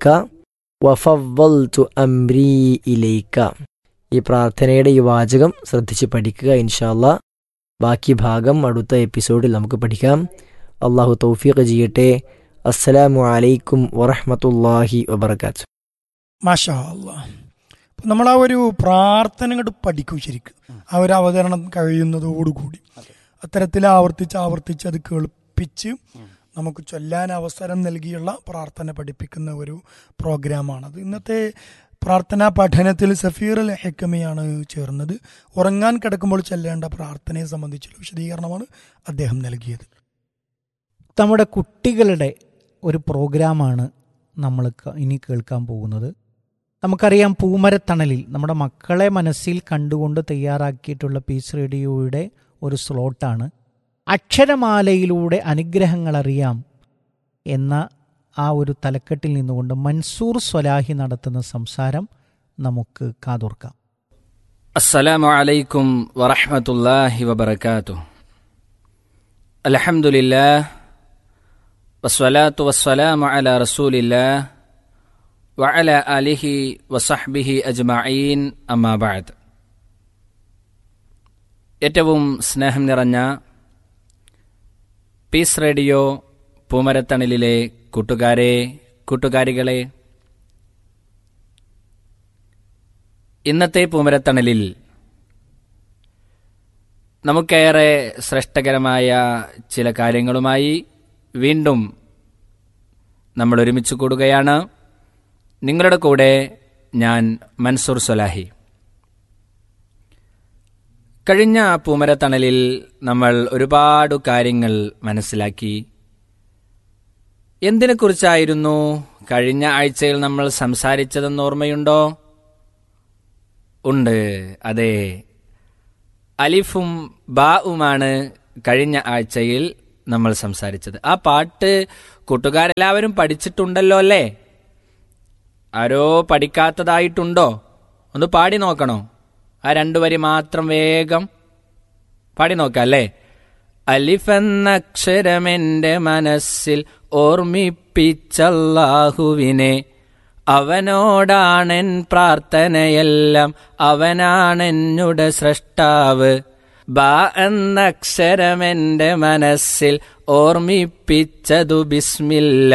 വഫവ്വൽതു അംരി ഇലൈക. ഈ പ്രാർത്ഥനയുടെ ഈ വാചകം ശ്രദ്ധിച്ച് പഠിക്കുക. ഇൻഷാ അല്ലാഹ് ബാക്കി ഭാഗം അടുത്ത എപ്പിസോഡിൽ നമുക്ക് പഠിക്കാം. അള്ളാഹു തൗഫീഖ് ചെയ്യട്ടെ. അസ്സലാമു അലൈക്കും വറഹ്മത്തുള്ളാഹി വബറകാതുഹു. മാഷാ അല്ലാഹ്. അപ്പം നമ്മൾ ആ ഒരു പ്രാർത്ഥന അങ്ങോട്ട് പഠിക്കും ശരിക്കും. ആ ഒരു അവതരണം കഴിയുന്നതോടുകൂടി അത്തരത്തിൽ ആവർത്തിച്ച് ആവർത്തിച്ച് അത് കേൾപ്പിച്ച് നമുക്ക് ചൊല്ലാൻ അവസരം നൽകിയുള്ള പ്രാർത്ഥന പഠിപ്പിക്കുന്ന ഒരു പ്രോഗ്രാമാണത്. ഇന്നത്തെ പ്രാർത്ഥനാ പഠനത്തിൽ സഫീർ അൽ ഹിക്കമിയാണ് ചേർന്നത്. ഉറങ്ങാൻ കിടക്കുമ്പോൾ ചൊല്ലേണ്ട പ്രാർത്ഥനയെ സംബന്ധിച്ചുള്ള വിശദീകരണമാണ് അദ്ദേഹം നൽകിയത്. നമ്മുടെ കുട്ടികളുടെ ഒരു പ്രോഗ്രാമാണ് നമ്മൾ ഇനി കേൾക്കാൻ പോകുന്നത്. നമുക്കറിയാം, പൂമരത്തണലിൽ നമ്മുടെ മക്കളെ മനസ്സിൽ കണ്ടുകൊണ്ട് തയ്യാറാക്കിയിട്ടുള്ള പീസ് റേഡിയോയുടെ ഒരു സ്ലോട്ടാണ് അക്ഷരമാലയിലൂടെ അനുഗ്രഹങ്ങൾ അറിയാം എന്ന ആ ഒരു തലക്കെട്ടിൽ നിന്നുകൊണ്ട് മൻസൂർ സ്വലാഹി നടത്തുന്ന സംസാരം നമുക്ക് കാതോർക്കാം. അസ്സലാമു അലൈക്കും വറഹ്മത്തുള്ളാഹി വബറകാതുഹു. അൽഹംദുലില്ലാഹ് വസ്സലാത്തു വസ്സലാമു അലാ റസൂലില്ലാഹ് വഅലാ ആലിഹി വസഹ്ബിഹി അജ്മഈൻ, അമ്മാ ബഅദ്. ഏറ്റവും സ്നേഹം നിറഞ്ഞ പീസ് റേഡിയോ പൂമരത്തണലിലെ കൂട്ടുകാരെ, കൂട്ടുകാരികളെ, ഇന്നത്തെ പൂമരത്തണലിൽ നമുക്കേറെ ശ്രേഷ്ഠകരമായ ചില കാര്യങ്ങളുമായി വീണ്ടും നമ്മൾ ഒരുമിച്ച് കൂടുകയാണ്. നിങ്ങളുടെ കൂടെ ഞാൻ മൻസൂർ സ്വലാഹി. കഴിഞ്ഞ പൂമരത്തണലിൽ നമ്മൾ ഒരുപാട് കാര്യങ്ങൾ മനസ്സിലാക്കി. എന്തിനെക്കുറിച്ചായിരുന്നു കഴിഞ്ഞ ആഴ്ചയിൽ നമ്മൾ സംസാരിച്ചതെന്ന് ഓർമ്മയുണ്ടോ? ഉണ്ട്, അതെ, അലിഫും ബാഉമാണ് കഴിഞ്ഞ ആഴ്ചയിൽ നമ്മൾ സംസാരിച്ചത്. ആ പാട്ട് കൂട്ടുകാരെല്ലാവരും പഠിച്ചിട്ടുണ്ടല്ലോ അല്ലേ? ആരോ പഠിക്കാത്തതായിട്ടുണ്ടോ? ഒന്ന് പാടി നോക്കണോ? ആ രണ്ടു വരി മാത്രം വേഗം പാടി നോക്കാം അല്ലേ? അലിഫ് എന്നക്ഷരമെന്റെ മനസ്സിൽ ഓർമ്മിപ്പിച്ചല്ലാഹുവിനെ, അവനോടാണെൻ പ്രാർത്ഥനയെല്ലാം, അവനാണെന്നുടെ സ്രഷ്ടാവ്. ബാ എന്നക്ഷരമെന്റെ മനസ്സിൽ ഓർമ്മിപ്പിച്ചതു ബിസ്മില്ല,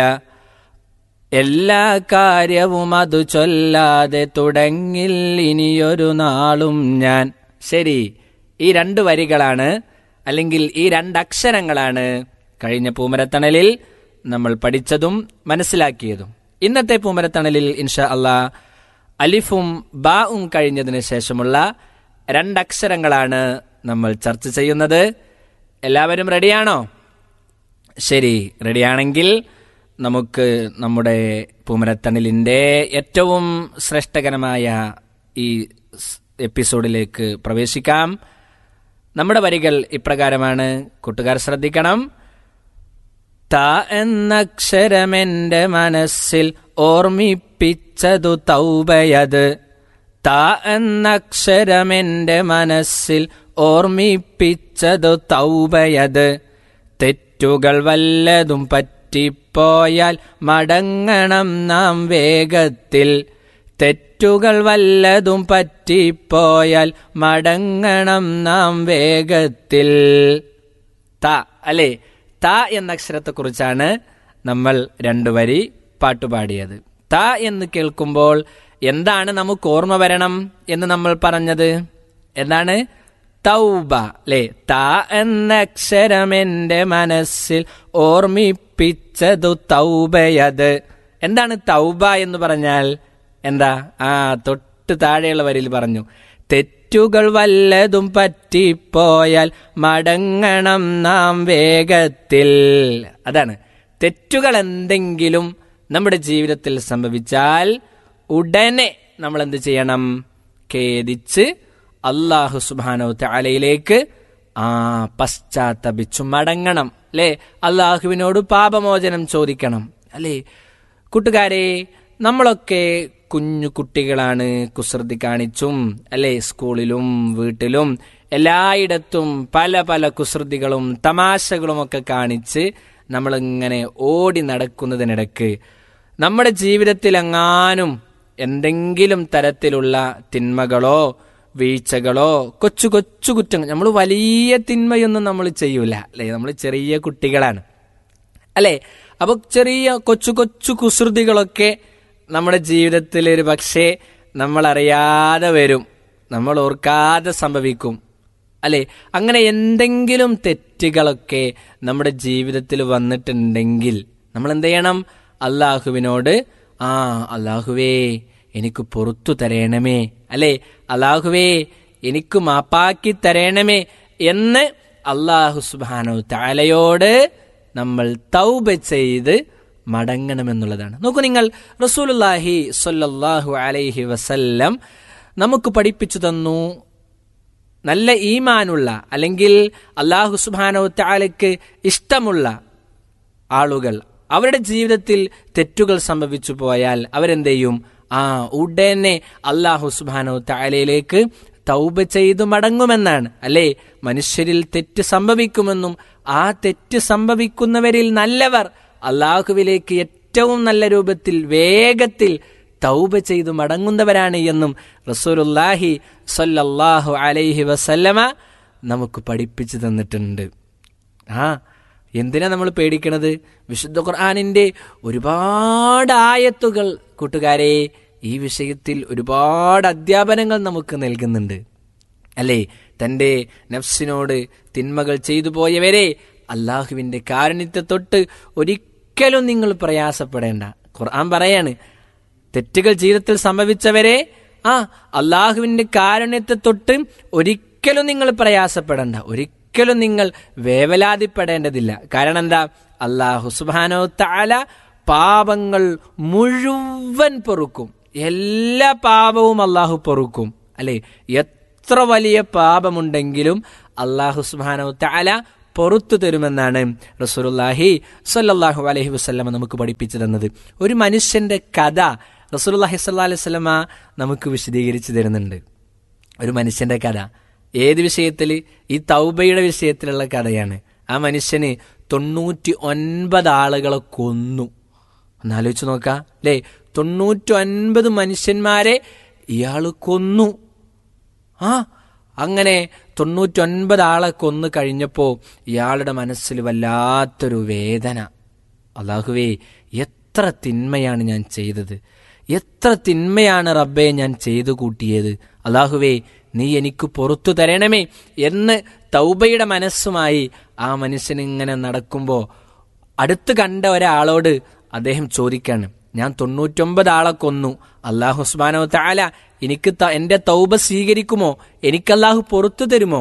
എല്ലാ കാര്യവും അതു ചൊല്ലാതെ തുടങ്ങില്ലിനിയൊരു നാളും ഞാൻ. ശരി, ഈ രണ്ട് വരികളാണ്, അല്ലെങ്കിൽ ഈ രണ്ടക്ഷരങ്ങളാണ് കഴിഞ്ഞ പൂമരത്തണലിൽ നമ്മൾ പഠിച്ചതും മനസ്സിലാക്കിയതും. ഇന്നത്തെ പൂമരത്തണലിൽ ഇൻഷാ അല്ലാ അലിഫും ബാഉം കഴിഞ്ഞതിന് ശേഷമുള്ള രണ്ടക്ഷരങ്ങളാണ് നമ്മൾ ചർച്ച ചെയ്യുന്നത്. എല്ലാവരും റെഡിയാണോ? ശരി, റെഡിയാണെങ്കിൽ നമുക്ക് നമ്മുടെ പൂമരത്തണലിൻ്റെ ഏറ്റവും ശ്രേഷ്ഠകരമായ ഈ എപ്പിസോഡിലേക്ക് പ്രവേശിക്കാം. നമ്മുടെ വരികൾ ഇപ്രകാരമാണ്, കൂട്ടുകാർ ശ്രദ്ധിക്കണം. ത എന്നക്ഷരമെന്റെ മനസ്സിൽ ഓർമ്മിപ്പിച്ചതു തൗബയത്, ത എന്നക്ഷരമെന്റെ മനസ്സിൽ ഓർമ്മിപ്പിച്ചതു തൗബയത്. തെറ്റുകൾ വല്ലതും പറ്റിപ്പോയാൽ മടങ്ങണം നാം വേഗത്തിൽ, തെറ്റുകൾ വല്ലതും പറ്റിപ്പോയാൽ മടങ്ങണം നാം വേഗത്തിൽ. ത അല്ലേ? ത എന്ന അക്ഷരത്തെക്കുറിച്ചാണ് നമ്മൾ രണ്ടു വരി പാട്ടുപാടിയത്. ത എന്ന് കേൾക്കുമ്പോൾ എന്താണ് നമുക്ക് ഓർമ്മ വരണം എന്ന് നമ്മൾ പറഞ്ഞത്? എന്താണ്? തൗബ അല്ലേ? ത എന്ന അക്ഷരമെന്റെ മനസ്സിൽ ഓർമ്മിപ്പിച്ചതു തൗബയത്. എന്താണ് തൗബ എന്ന് പറഞ്ഞാൽ? എന്താ? ആ തൊട്ട് താഴെയുള്ള വരിയിൽ പറഞ്ഞു, തെറ്റുകൾ വല്ലതും പറ്റിപ്പോയാൽ മടങ്ങണം നാം വേഗത്തിൽ. അതാണ്, തെറ്റുകൾ എന്തെങ്കിലും നമ്മുടെ ജീവിതത്തിൽ സംഭവിച്ചാൽ ഉടനെ നമ്മൾ എന്ത് ചെയ്യണം? ഖേദിച്ച് അല്ലാഹു സുബ്ഹാനഹു തആലയിലേക്ക് ആ പശ്ചാത്തപിച്ചു മടങ്ങണം അല്ലേ? അല്ലാഹുവിനോട് പാപമോചനം ചോദിക്കണം അല്ലേ? കൂട്ടുകാരെ, നമ്മളൊക്കെ കുഞ്ഞു കുട്ടികളാണ്. കുസൃതി കാണിച്ചും അല്ലേ, സ്കൂളിലും വീട്ടിലും എല്ലായിടത്തും പല പല കുസൃതികളും തമാശകളും ഒക്കെ കാണിച്ച് നമ്മളിങ്ങനെ ഓടി നടക്കുന്നതിനിടക്ക് നമ്മുടെ ജീവിതത്തിൽ എങ്ങാനും എന്തെങ്കിലും തരത്തിലുള്ള തിന്മകളോ വീഴ്ചകളോ കൊച്ചു കൊച്ചു കുറ്റങ്ങൾ, നമ്മൾ വലിയ തിന്മയൊന്നും നമ്മൾ ചെയ്യൂല അല്ലേ? നമ്മൾ ചെറിയ കുട്ടികളാണ് അല്ലേ? അപ്പോൾ ചെറിയ കൊച്ചു കൊച്ചു കുസൃതികളൊക്കെ നമ്മുടെ ജീവിതത്തിൽ ഒരു പക്ഷേ നമ്മളറിയാതെ വരും, നമ്മൾ ഓർക്കാതെ സംഭവിക്കും അല്ലേ? അങ്ങനെ എന്തെങ്കിലും തെറ്റുകളൊക്കെ നമ്മുടെ ജീവിതത്തിൽ വന്നിട്ടുണ്ടെങ്കിൽ നമ്മൾ എന്ത് ചെയ്യണം? അല്ലാഹുവിനോട് ആ അല്ലാഹുവേ എനിക്ക് പുറത്തു തരേണമേ അല്ലേ, അല്ലാഹുവേ എനിക്ക് മാപ്പാക്കി തരേണമേ എന്ന് അല്ലാഹു സുബ്ഹാനഹു തആലയോട് നമ്മൾ തൗബ ചെയ്ത് മടങ്ങണമെന്നുള്ളതാണ്. നോക്കൂ നിങ്ങൾ, റസൂലുള്ളാഹി സ്വല്ലല്ലാഹു അലൈഹി വസല്ലം നമുക്ക് പഠിപ്പിച്ചു തന്നു, നല്ല ഈമാനുള്ള അല്ലെങ്കിൽ അല്ലാഹു സുബ്ഹാനഹു തആലയ്ക്ക് ഇഷ്ടമുള്ള ആളുകൾ, അവരുടെ ജീവിതത്തിൽ തെറ്റുകൾ സംഭവിച്ചു പോയാൽ അവരെന്ത് ചെയ്യും? ആ ഉടനെ അല്ലാഹു സുബ്ഹാനഹു തആലയിലേക്ക് തൗബ ചെയ്തു മടങ്ങുമെന്നാണ്. അല്ലേ? മനുഷ്യരിൽ തെറ്റ് സംഭവിക്കുമെന്നും ആ തെറ്റ് സംഭവിക്കുന്നവരിൽ നല്ലവർ അല്ലാഹുവിലേക്ക് ഏറ്റവും നല്ല രൂപത്തിൽ വേഗത്തിൽ തൗബ ചെയ്തു മടങ്ങുന്നവരാണ് എന്നും റസൂലുള്ളാഹി സ്വല്ലല്ലാഹു അലൈഹി വസല്ലമ നമുക്ക് പഠിപ്പിച്ചു തന്നിട്ടുണ്ട്. ആ എന്തിനാ നമ്മൾ പേടിക്കണത്? വിശുദ്ധ ഖുർആനിന്റെ ഒരുപാട് ആയത്തുകൾ കൂട്ടുകാരെ ഈ വിഷയത്തിൽ ഒരുപാട് അധ്യാപനങ്ങൾ നമുക്ക് നൽകുന്നുണ്ട്. അല്ലേ? തൻ്റെ നഫ്സിനോട് തിന്മകൾ ചെയ്തു പോയവരെ അള്ളാഹുവിൻ്റെ കാരുണ്യത്തെ തൊട്ട് ഒരിക്കലും നിങ്ങൾ പ്രയാസപ്പെടേണ്ട. ഖുർആൻ പറയാണ്, തെറ്റുകൾ ജീവിതത്തിൽ സംഭവിച്ചവരെ ആ അള്ളാഹുവിൻ്റെ കാരുണ്യത്തെ തൊട്ട് ഒരിക്കലും നിങ്ങൾ പ്രയാസപ്പെടേണ്ട, ഒരിക്കലും നിങ്ങൾ വേവലാതിപ്പെടേണ്ടതില്ല. കാരണം എന്താ? അല്ലാഹു സുബ്ഹാനഹു തആല പാപങ്ങൾ മുഴുവൻ പൊറുക്കും. എല്ലാ പാപവും അള്ളാഹു പൊറുക്കും. അല്ലെ? എത്ര വലിയ പാപമുണ്ടെങ്കിലും അള്ളാഹു സുബ്ഹാനഹു തആല പൊറുത്തു തരുമെന്നാണ് റസൂലുള്ളാഹി സ്വല്ലല്ലാഹു അലൈഹി വസല്ലമ നമുക്ക് പഠിപ്പിച്ചു തന്നത്. ഒരു മനുഷ്യന്റെ കഥ റസൂലുള്ളാഹി സ്വല്ലല്ലാഹു അലൈഹി വസല്ലമ നമുക്ക് വിശദീകരിച്ചു തരുന്നുണ്ട്. ഒരു മനുഷ്യന്റെ കഥ ഏത് വിഷയത്തിൽ? ഈ തൗബയുടെ വിഷയത്തിലുള്ള കഥയാണ്. ആ മനുഷ്യന് തൊണ്ണൂറ്റി ഒൻപത് ആളുകളെ കൊന്നു. ഒന്നാലോചിച്ച് നോക്കാം അല്ലേ? തൊണ്ണൂറ്റി ഒൻപത് മനുഷ്യന്മാരെ ഇയാൾ കൊന്നു. ആ അങ്ങനെ തൊണ്ണൂറ്റൊൻപത് ആളെ കൊന്നു കഴിഞ്ഞപ്പോൾ ഇയാളുടെ മനസ്സിൽ വല്ലാത്തൊരു വേദന. അല്ലാഹുവേ, എത്ര തിന്മയാണ് ഞാൻ ചെയ്തത്, എത്ര തിന്മയാണ് റബ്ബേ ഞാൻ ചെയ്തു കൂട്ടിയത്. അല്ലാഹുവേ, നീ എനിക്ക് പുറത്തു തരണമേ എന്ന് തൗബയുടെ മനസ്സുമായി ആ മനുഷ്യൻ ഇങ്ങനെ നടക്കുമ്പോൾ അടുത്ത് കണ്ട ഒരാളോട് അദ്ദേഹം ചോദിക്കാണ്, ഞാൻ തൊണ്ണൂറ്റൊമ്പത് ആളെ കൊന്നു, അല്ലാഹു സുബ്ഹാനഹു തആല എനിക്ക് എന്റെ തൗബ സ്വീകരിക്കുമോ? എനിക്ക് അല്ലാഹു പുറത്തു തരുമോ?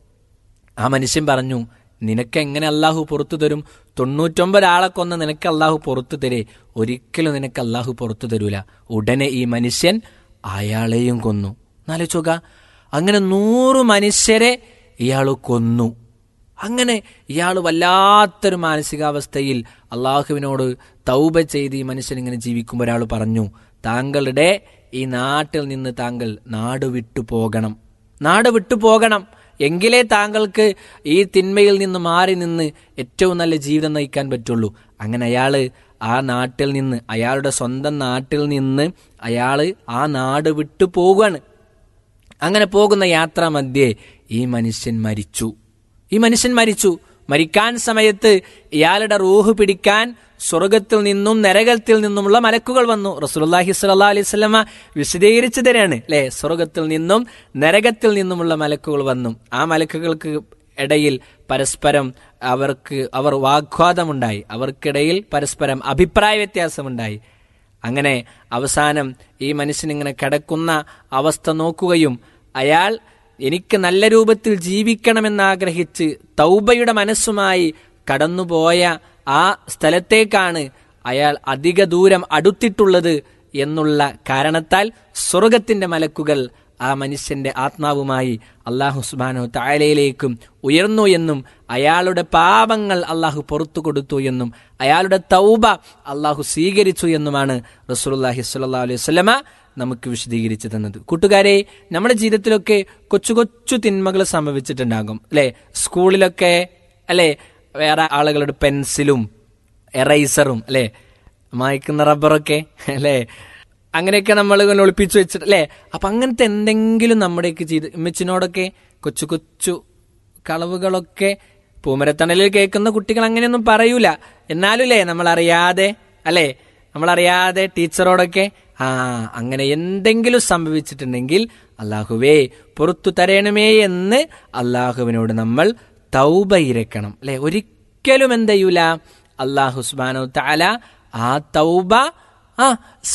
ആ മനുഷ്യൻ പറഞ്ഞു, നിനക്ക് എങ്ങനെ അല്ലാഹു പുറത്തു തരും? തൊണ്ണൂറ്റൊമ്പത് ആളെ കൊന്ന് നിനക്ക് അല്ലാഹു പുറത്തു തരേ? ഒരിക്കലും നിനക്ക് അല്ലാഹു പുറത്തു തരൂല. ഉടനെ ഈ മനുഷ്യൻ അയാളെയും കൊന്നു. എന്നാലോചിച്ചോക്ക, അങ്ങനെ നൂറ് മനുഷ്യരെ ഇയാൾ കൊന്നു. അങ്ങനെ ഇയാൾ വല്ലാത്തൊരു മാനസികാവസ്ഥയിൽ അള്ളാഹുവിനോട് തൗബ ചെയ്ത് ഈ മനുഷ്യൻ ഇങ്ങനെ ജീവിക്കുമ്പോൾ ഒരാൾ പറഞ്ഞു, താങ്കളുടെ ഈ നാട്ടിൽ നിന്ന് താങ്കൾ നാട് വിട്ടു പോകണം, നാട് വിട്ടു പോകണം, എങ്കിലേ താങ്കൾക്ക് ഈ തിന്മയിൽ നിന്ന് മാറി നിന്ന് ഏറ്റവും നല്ല ജീവിതം നയിക്കാൻ പറ്റുള്ളൂ. അങ്ങനെ അയാൾ ആ നാട്ടിൽ നിന്ന്, അയാളുടെ സ്വന്തം നാട്ടിൽ നിന്ന് അയാൾ ആ നാട് വിട്ടു പോകുകയാണ്. അങ്ങനെ പോകുന്ന യാത്രാ മധ്യേ ഈ മനുഷ്യൻ മരിച്ചു. ഈ മനുഷ്യൻ മരിച്ചു. മരിക്കാൻ സമയത്ത് ഇയാളുടെ റൂഹ് പിടിക്കാൻ സ്വർഗത്തിൽ നിന്നും നരകത്തിൽ നിന്നുമുള്ള മലക്കുകൾ വന്നു. റസൂലുള്ളാഹി സ്വല്ലല്ലാഹു അലൈഹി വസല്ലമ വിശദീകരിച്ചു തരാണ് അല്ലേ? സ്വർഗത്തിൽ നിന്നും നരകത്തിൽ നിന്നുമുള്ള മലക്കുകൾ വന്നു. ആ മലക്കുകൾക്ക് ഇടയിൽ പരസ്പരം അവർക്ക് അവർ വാഗ്വാദമുണ്ടായി, അവർക്കിടയിൽ പരസ്പരം അഭിപ്രായ വ്യത്യാസമുണ്ടായി. അങ്ങനെ അവസാനം ഈ മനുഷ്യനിങ്ങനെ കിടക്കുന്ന അവസ്ഥ നോക്കുകയും അയാൾ എനിക്ക് നല്ല രൂപത്തിൽ ജീവിക്കണമെന്നാഗ്രഹിച്ച് തൗബയുടെ മനസ്സുമായി കടന്നുപോയ ആ സ്ഥലത്തേക്കാണ് അയാൾ അധിക ദൂരം അടുത്തിട്ടുള്ളത് എന്നുള്ള കാരണത്താൽ സ്വർഗത്തിന്റെ മലക്കുകൾ ആ മനുഷ്യന്റെ ആത്മാവുമായി അല്ലാഹു സുബ്ഹാനഹു തആലയിലേക്കും ഉയർന്നു എന്നും അയാളുടെ പാപങ്ങൾ അല്ലാഹു പുറത്തു കൊടുത്തു എന്നും അയാളുടെ തൗബ അല്ലാഹു സ്വീകരിച്ചു എന്നുമാണ് റസൂലുള്ളാഹി സ്വല്ലല്ലാഹു അലൈഹി വസല്ലമ നമുക്ക് വിശദീകരിച്ചു തന്നത്. കൂട്ടുകാരെ, നമ്മുടെ ജീവിതത്തിലൊക്കെ കൊച്ചു കൊച്ചു തിന്മകൾ സംഭവിച്ചിട്ടുണ്ടാകും അല്ലെ? സ്കൂളിലൊക്കെ അല്ലെ, വേറെ ആളുകളുടെ പെൻസിലും എറൈസറും അല്ലെ, മായ്ക്കുന്ന റബ്ബറൊക്കെ അല്ലെ, അങ്ങനെയൊക്കെ നമ്മൾ ഇങ്ങനെ ഒളിപ്പിച്ചു വെച്ചിട്ട് അല്ലേ? അപ്പൊ അങ്ങനത്തെ എന്തെങ്കിലും നമ്മുടെയൊക്കെ ചെയ്ത് ഇമ്മച്ചിനോടൊക്കെ കൊച്ചു കൊച്ചു കളവുകളൊക്കെ പൂമരത്തണലിൽ കേൾക്കുന്ന കുട്ടികൾ അങ്ങനെയൊന്നും പറയൂല. എന്നാലും അല്ലേ നമ്മളറിയാതെ അല്ലേ നമ്മളറിയാതെ ടീച്ചറോടൊക്കെ ആ അങ്ങനെ എന്തെങ്കിലും സംഭവിച്ചിട്ടുണ്ടെങ്കിൽ അല്ലാഹുവേ പുറത്തു തരണമേ എന്ന് അല്ലാഹുവിനോട് നമ്മൾ തൗബ ഇരക്കണം അല്ലെ? ഒരിക്കലും എന്തെയ്യൂല, അല്ലാഹു സുബ്ഹാനഹു തആല ആ തൗബ ആ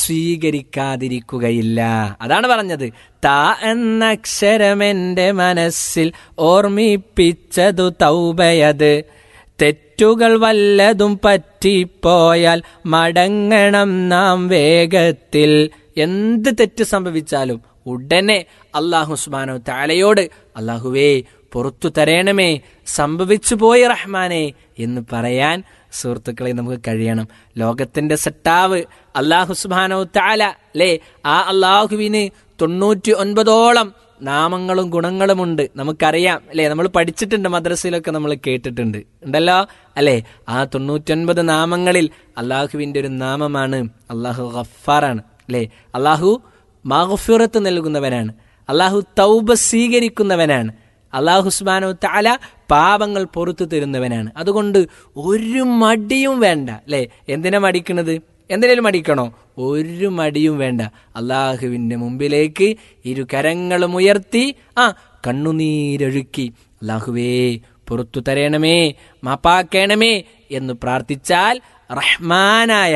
സ്വീകരിക്കാതിരിക്കുകയില്ല. അതാണ് പറഞ്ഞത്, താ എന്ന അക്ഷരമെന്റെ മനസ്സിൽ ഓർമ്മിപ്പിച്ചതു തൗബയത്, തെറ്റുകൾ വല്ലതും പറ്റിപ്പോയാൽ മടങ്ങണം നാം വേഗത്തിൽ. എന്ത് തെറ്റ് സംഭവിച്ചാലും ഉടനെ അല്ലാഹു സുബ്ഹാനഹു തആലയോട് അല്ലാഹുവേ പുറത്തു തരണമേ, സംഭവിച്ചു പോയി റഹ്മാനെ എന്ന് പറയാൻ സുഹൃത്തുക്കളെ നമുക്ക് കഴിയണം. ലോകത്തിന്റെ സെട്ടാവ് അല്ലാഹു സുബ്ഹാനഹു തആല അല്ലേ, ആ അള്ളാഹുവിന് തൊണ്ണൂറ്റി ഒൻപതോളം നാമങ്ങളും ഗുണങ്ങളുമുണ്ട്. നമുക്കറിയാം അല്ലേ, നമ്മൾ പഠിച്ചിട്ടുണ്ട്, മദ്രസയിലൊക്കെ നമ്മൾ കേട്ടിട്ടുണ്ട് ഉണ്ടല്ലോ അല്ലേ. ആ തൊണ്ണൂറ്റൊൻപത് നാമങ്ങളിൽ അള്ളാഹുവിൻ്റെ ഒരു നാമമാണ് അള്ളാഹു ഗഫാറാണ് അല്ലേ. അള്ളാഹു മഗ്ഫിറത്ത് നൽകുന്നവനാണ്, അള്ളാഹു തൗബ സ്വീകരിക്കുന്നവനാണ്, അള്ളാഹു സുബ്ഹാനഹു തആല പാപങ്ങൾ പുറത്തു തരുന്നവനാണ്. അതുകൊണ്ട് ഒരു മടിയും വേണ്ട അല്ലേ. എന്തിനാ മടിക്കണത്? എന്തിനേലും മടിക്കണോ? ഒരു മടിയും വേണ്ട. അള്ളാഹുവിൻ്റെ മുമ്പിലേക്ക് ഇരു കരങ്ങളും ഉയർത്തി ആ കണ്ണുനീരൊഴുക്കി അള്ളാഹുവേ പുറത്തു തരണമേ, മാപ്പാക്കണമേ എന്ന് പ്രാർത്ഥിച്ചാൽ റഹ്മാനായ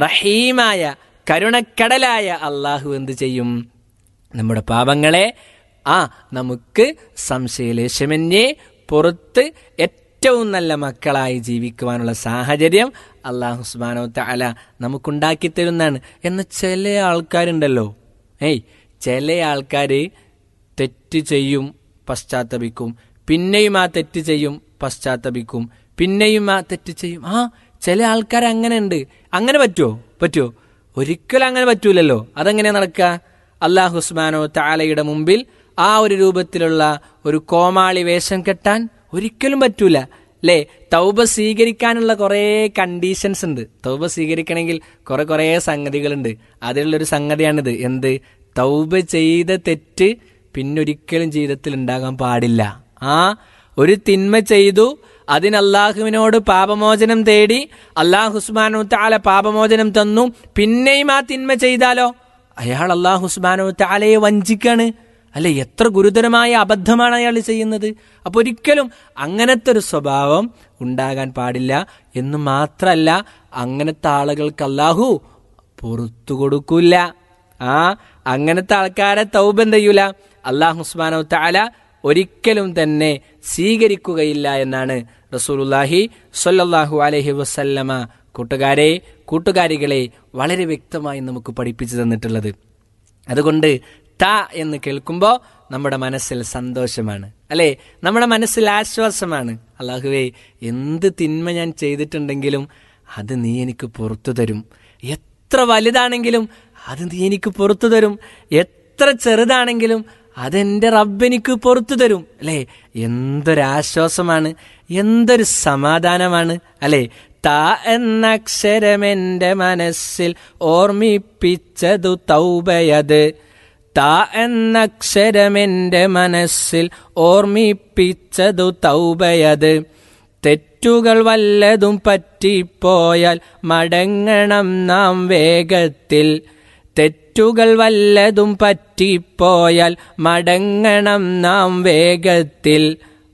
റഹീമായ കരുണക്കടലായ അള്ളാഹു എന്ത് ചെയ്യും? നമ്മുടെ പാപങ്ങളെ ആ നമുക്ക് സംശയലേശമന്യേ പുറത്ത് ഏറ്റവും നല്ല മക്കളായി ജീവിക്കുവാനുള്ള സാഹചര്യം അല്ലാഹു സുബ്ഹാനഹു തആല നമുക്കുണ്ടാക്കി തരുന്നതാണ്. എന്ന് ചില ആൾക്കാരുണ്ടല്ലോ, ഏയ് ചില ആൾക്കാർ തെറ്റ് ചെയ്യും, പശ്ചാത്തപിക്കും, പിന്നെയും ആ തെറ്റ് ചെയ്യും, പശ്ചാത്തപിക്കും, പിന്നെയും ആ തെറ്റ് ചെയ്യും. ആ ചില ആൾക്കാർ അങ്ങനെ ഉണ്ട്. അങ്ങനെ പറ്റുമോ? പറ്റുമോ? ഒരിക്കലും അങ്ങനെ പറ്റൂലല്ലോ. അതെങ്ങനെയാ നടക്കുക? അല്ലാഹു സുബ്ഹാനഹു തആലയുടെ മുമ്പിൽ ആ ഒരു രൂപത്തിലുള്ള ഒരു കോമാളി വേഷം കെട്ടാൻ ഒരിക്കലും പറ്റൂല അല്ലേ. തൗബ സ്വീകരിക്കാനുള്ള കുറേ കണ്ടീഷൻസ് ഉണ്ട്. തൗബ സ്വീകരിക്കണമെങ്കിൽ കുറെ കുറേ സംഗതികളുണ്ട്. അതിലുള്ളൊരു സംഗതിയാണിത്. എന്ത്? തൗബ ചെയ്ത തെറ്റ് പിന്നൊരിക്കലും ജീവിതത്തിൽ ഉണ്ടാകാൻ പാടില്ല. ആ ഒരു തിന്മ ചെയ്തു, അതിന് അള്ളാഹുവിനോട് പാപമോചനം തേടി, അല്ലാഹു സുബ്ഹാനഹു തആല പാപമോചനം തന്നു, പിന്നെയും ആ തിന്മ ചെയ്താലോ അയാൾ അല്ലാഹു സുബ്ഹാനഹു തആലയെ വഞ്ചിക്കാണ് അല്ലെ. എത്ര ഗുരുതരമായ അബദ്ധമാണ് അയാൾ ചെയ്യുന്നത്. അപ്പൊ ഒരിക്കലും അങ്ങനത്തെ ഒരു സ്വഭാവം ഉണ്ടാകാൻ പാടില്ല. എന്ന് മാത്രല്ല, അങ്ങനത്തെ ആളുകൾക്ക് അല്ലാഹു പുറത്തു കൊടുക്കൂല. ആ അങ്ങനത്തെ ആൾക്കാരെ തൗബ എന്ത് ചെയ്യൂല? അല്ലാഹു സുബ്ഹാനഹു തആല ഒരിക്കലും തന്നെ സ്വീകരിക്കുകയില്ല എന്നാണ് റസൂലുള്ളാഹി സ്വല്ലല്ലാഹു അലൈഹി വസല്ലമ കൂട്ടുകാരെ കൂട്ടുകാരികളെ വളരെ വ്യക്തമായി നമുക്ക് പഠിപ്പിച്ചു തന്നിട്ടുള്ളത്. അതുകൊണ്ട് ത എന്ന് കേൾക്കുമ്പോൾ നമ്മുടെ മനസ്സിൽ സന്തോഷമാണ് അല്ലേ, നമ്മുടെ മനസ്സിൽ ആശ്വാസമാണ്. അല്ലാഹുവേ, എന്ത് തിന്മ ഞാൻ ചെയ്തിട്ടുണ്ടെങ്കിലും അത് നീ എനിക്ക് പുറത്തു തരും. എത്ര വലുതാണെങ്കിലും അത് നീ എനിക്ക് പുറത്തു തരും. എത്ര ചെറുതാണെങ്കിലും അതെന്റെ റബ്ബെനിക്ക് പുറത്തു തരും അല്ലേ. എന്തൊരാശ്വാസമാണ്, എന്തൊരു സമാധാനമാണ് അല്ലേ. ത എന്ന അക്ഷരം എന്റെ മനസ്സിൽ ഓർമ്മിപ്പിച്ചതു തൗബയത്. ത എന്ന അക്ഷരം എന്റെ മനസ്സിൽ ഓർമ്മിപ്പിച്ചതു തൗബയത്. തെറ്റുകൾ വല്ലതും പറ്റിപ്പോയാൽ മടങ്ങണം നാം വേഗത്തിൽ. തെറ്റുകൾ വല്ലതും പറ്റിപ്പോയാൽ മടങ്ങണം നാം വേഗത്തിൽ,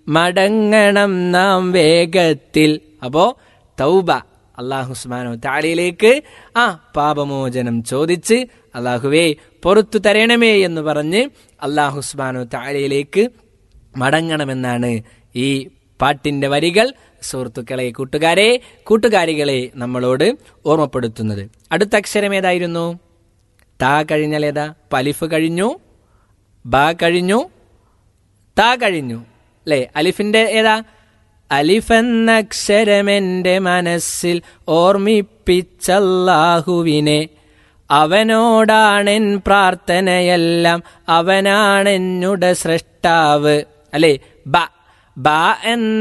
മടങ്ങണം നാം വേഗത്തിൽ. അപ്പോ തൗബ അല്ലാഹു സുബ്ഹാനഹു തആലയിലേക്ക് ആ പാപമോചനം ചോദിച്ച് അല്ലാഹുവേ പുറത്തു തരണമേ എന്ന് പറഞ്ഞ് അല്ലാഹു സുബ്ഹാനഹു തആലയിലേക്ക് മടങ്ങണമെന്നാണ് ഈ പാട്ടിന്റെ വരികൾ സുഹൃത്തുക്കളെ, കൂട്ടുകാരെ കൂട്ടുകാരികളെ നമ്മളോട് ഓർമ്മപ്പെടുത്തുന്നത്. അടുത്ത അക്ഷരം ഏതായിരുന്നു? താ കഴിഞ്ഞാൽ ഏതാ? അലിഫ് കഴിഞ്ഞു, ബ കഴിഞ്ഞു, താ കഴിഞ്ഞു അല്ലേ. അലിഫിന്റെ ഏതാ? അലിഫ് എന്ന അക്ഷരമെന്റെ മനസ്സിൽ ഓർമ്മിപ്പിച്ചല്ലാഹുവിനെ. അവനോടാണെൻ പ്രാർത്ഥനയെല്ലാം, അവനാണെന്നുടെ സൃഷ്ടാവ് അല്ലേ. ബ ബ എന്ന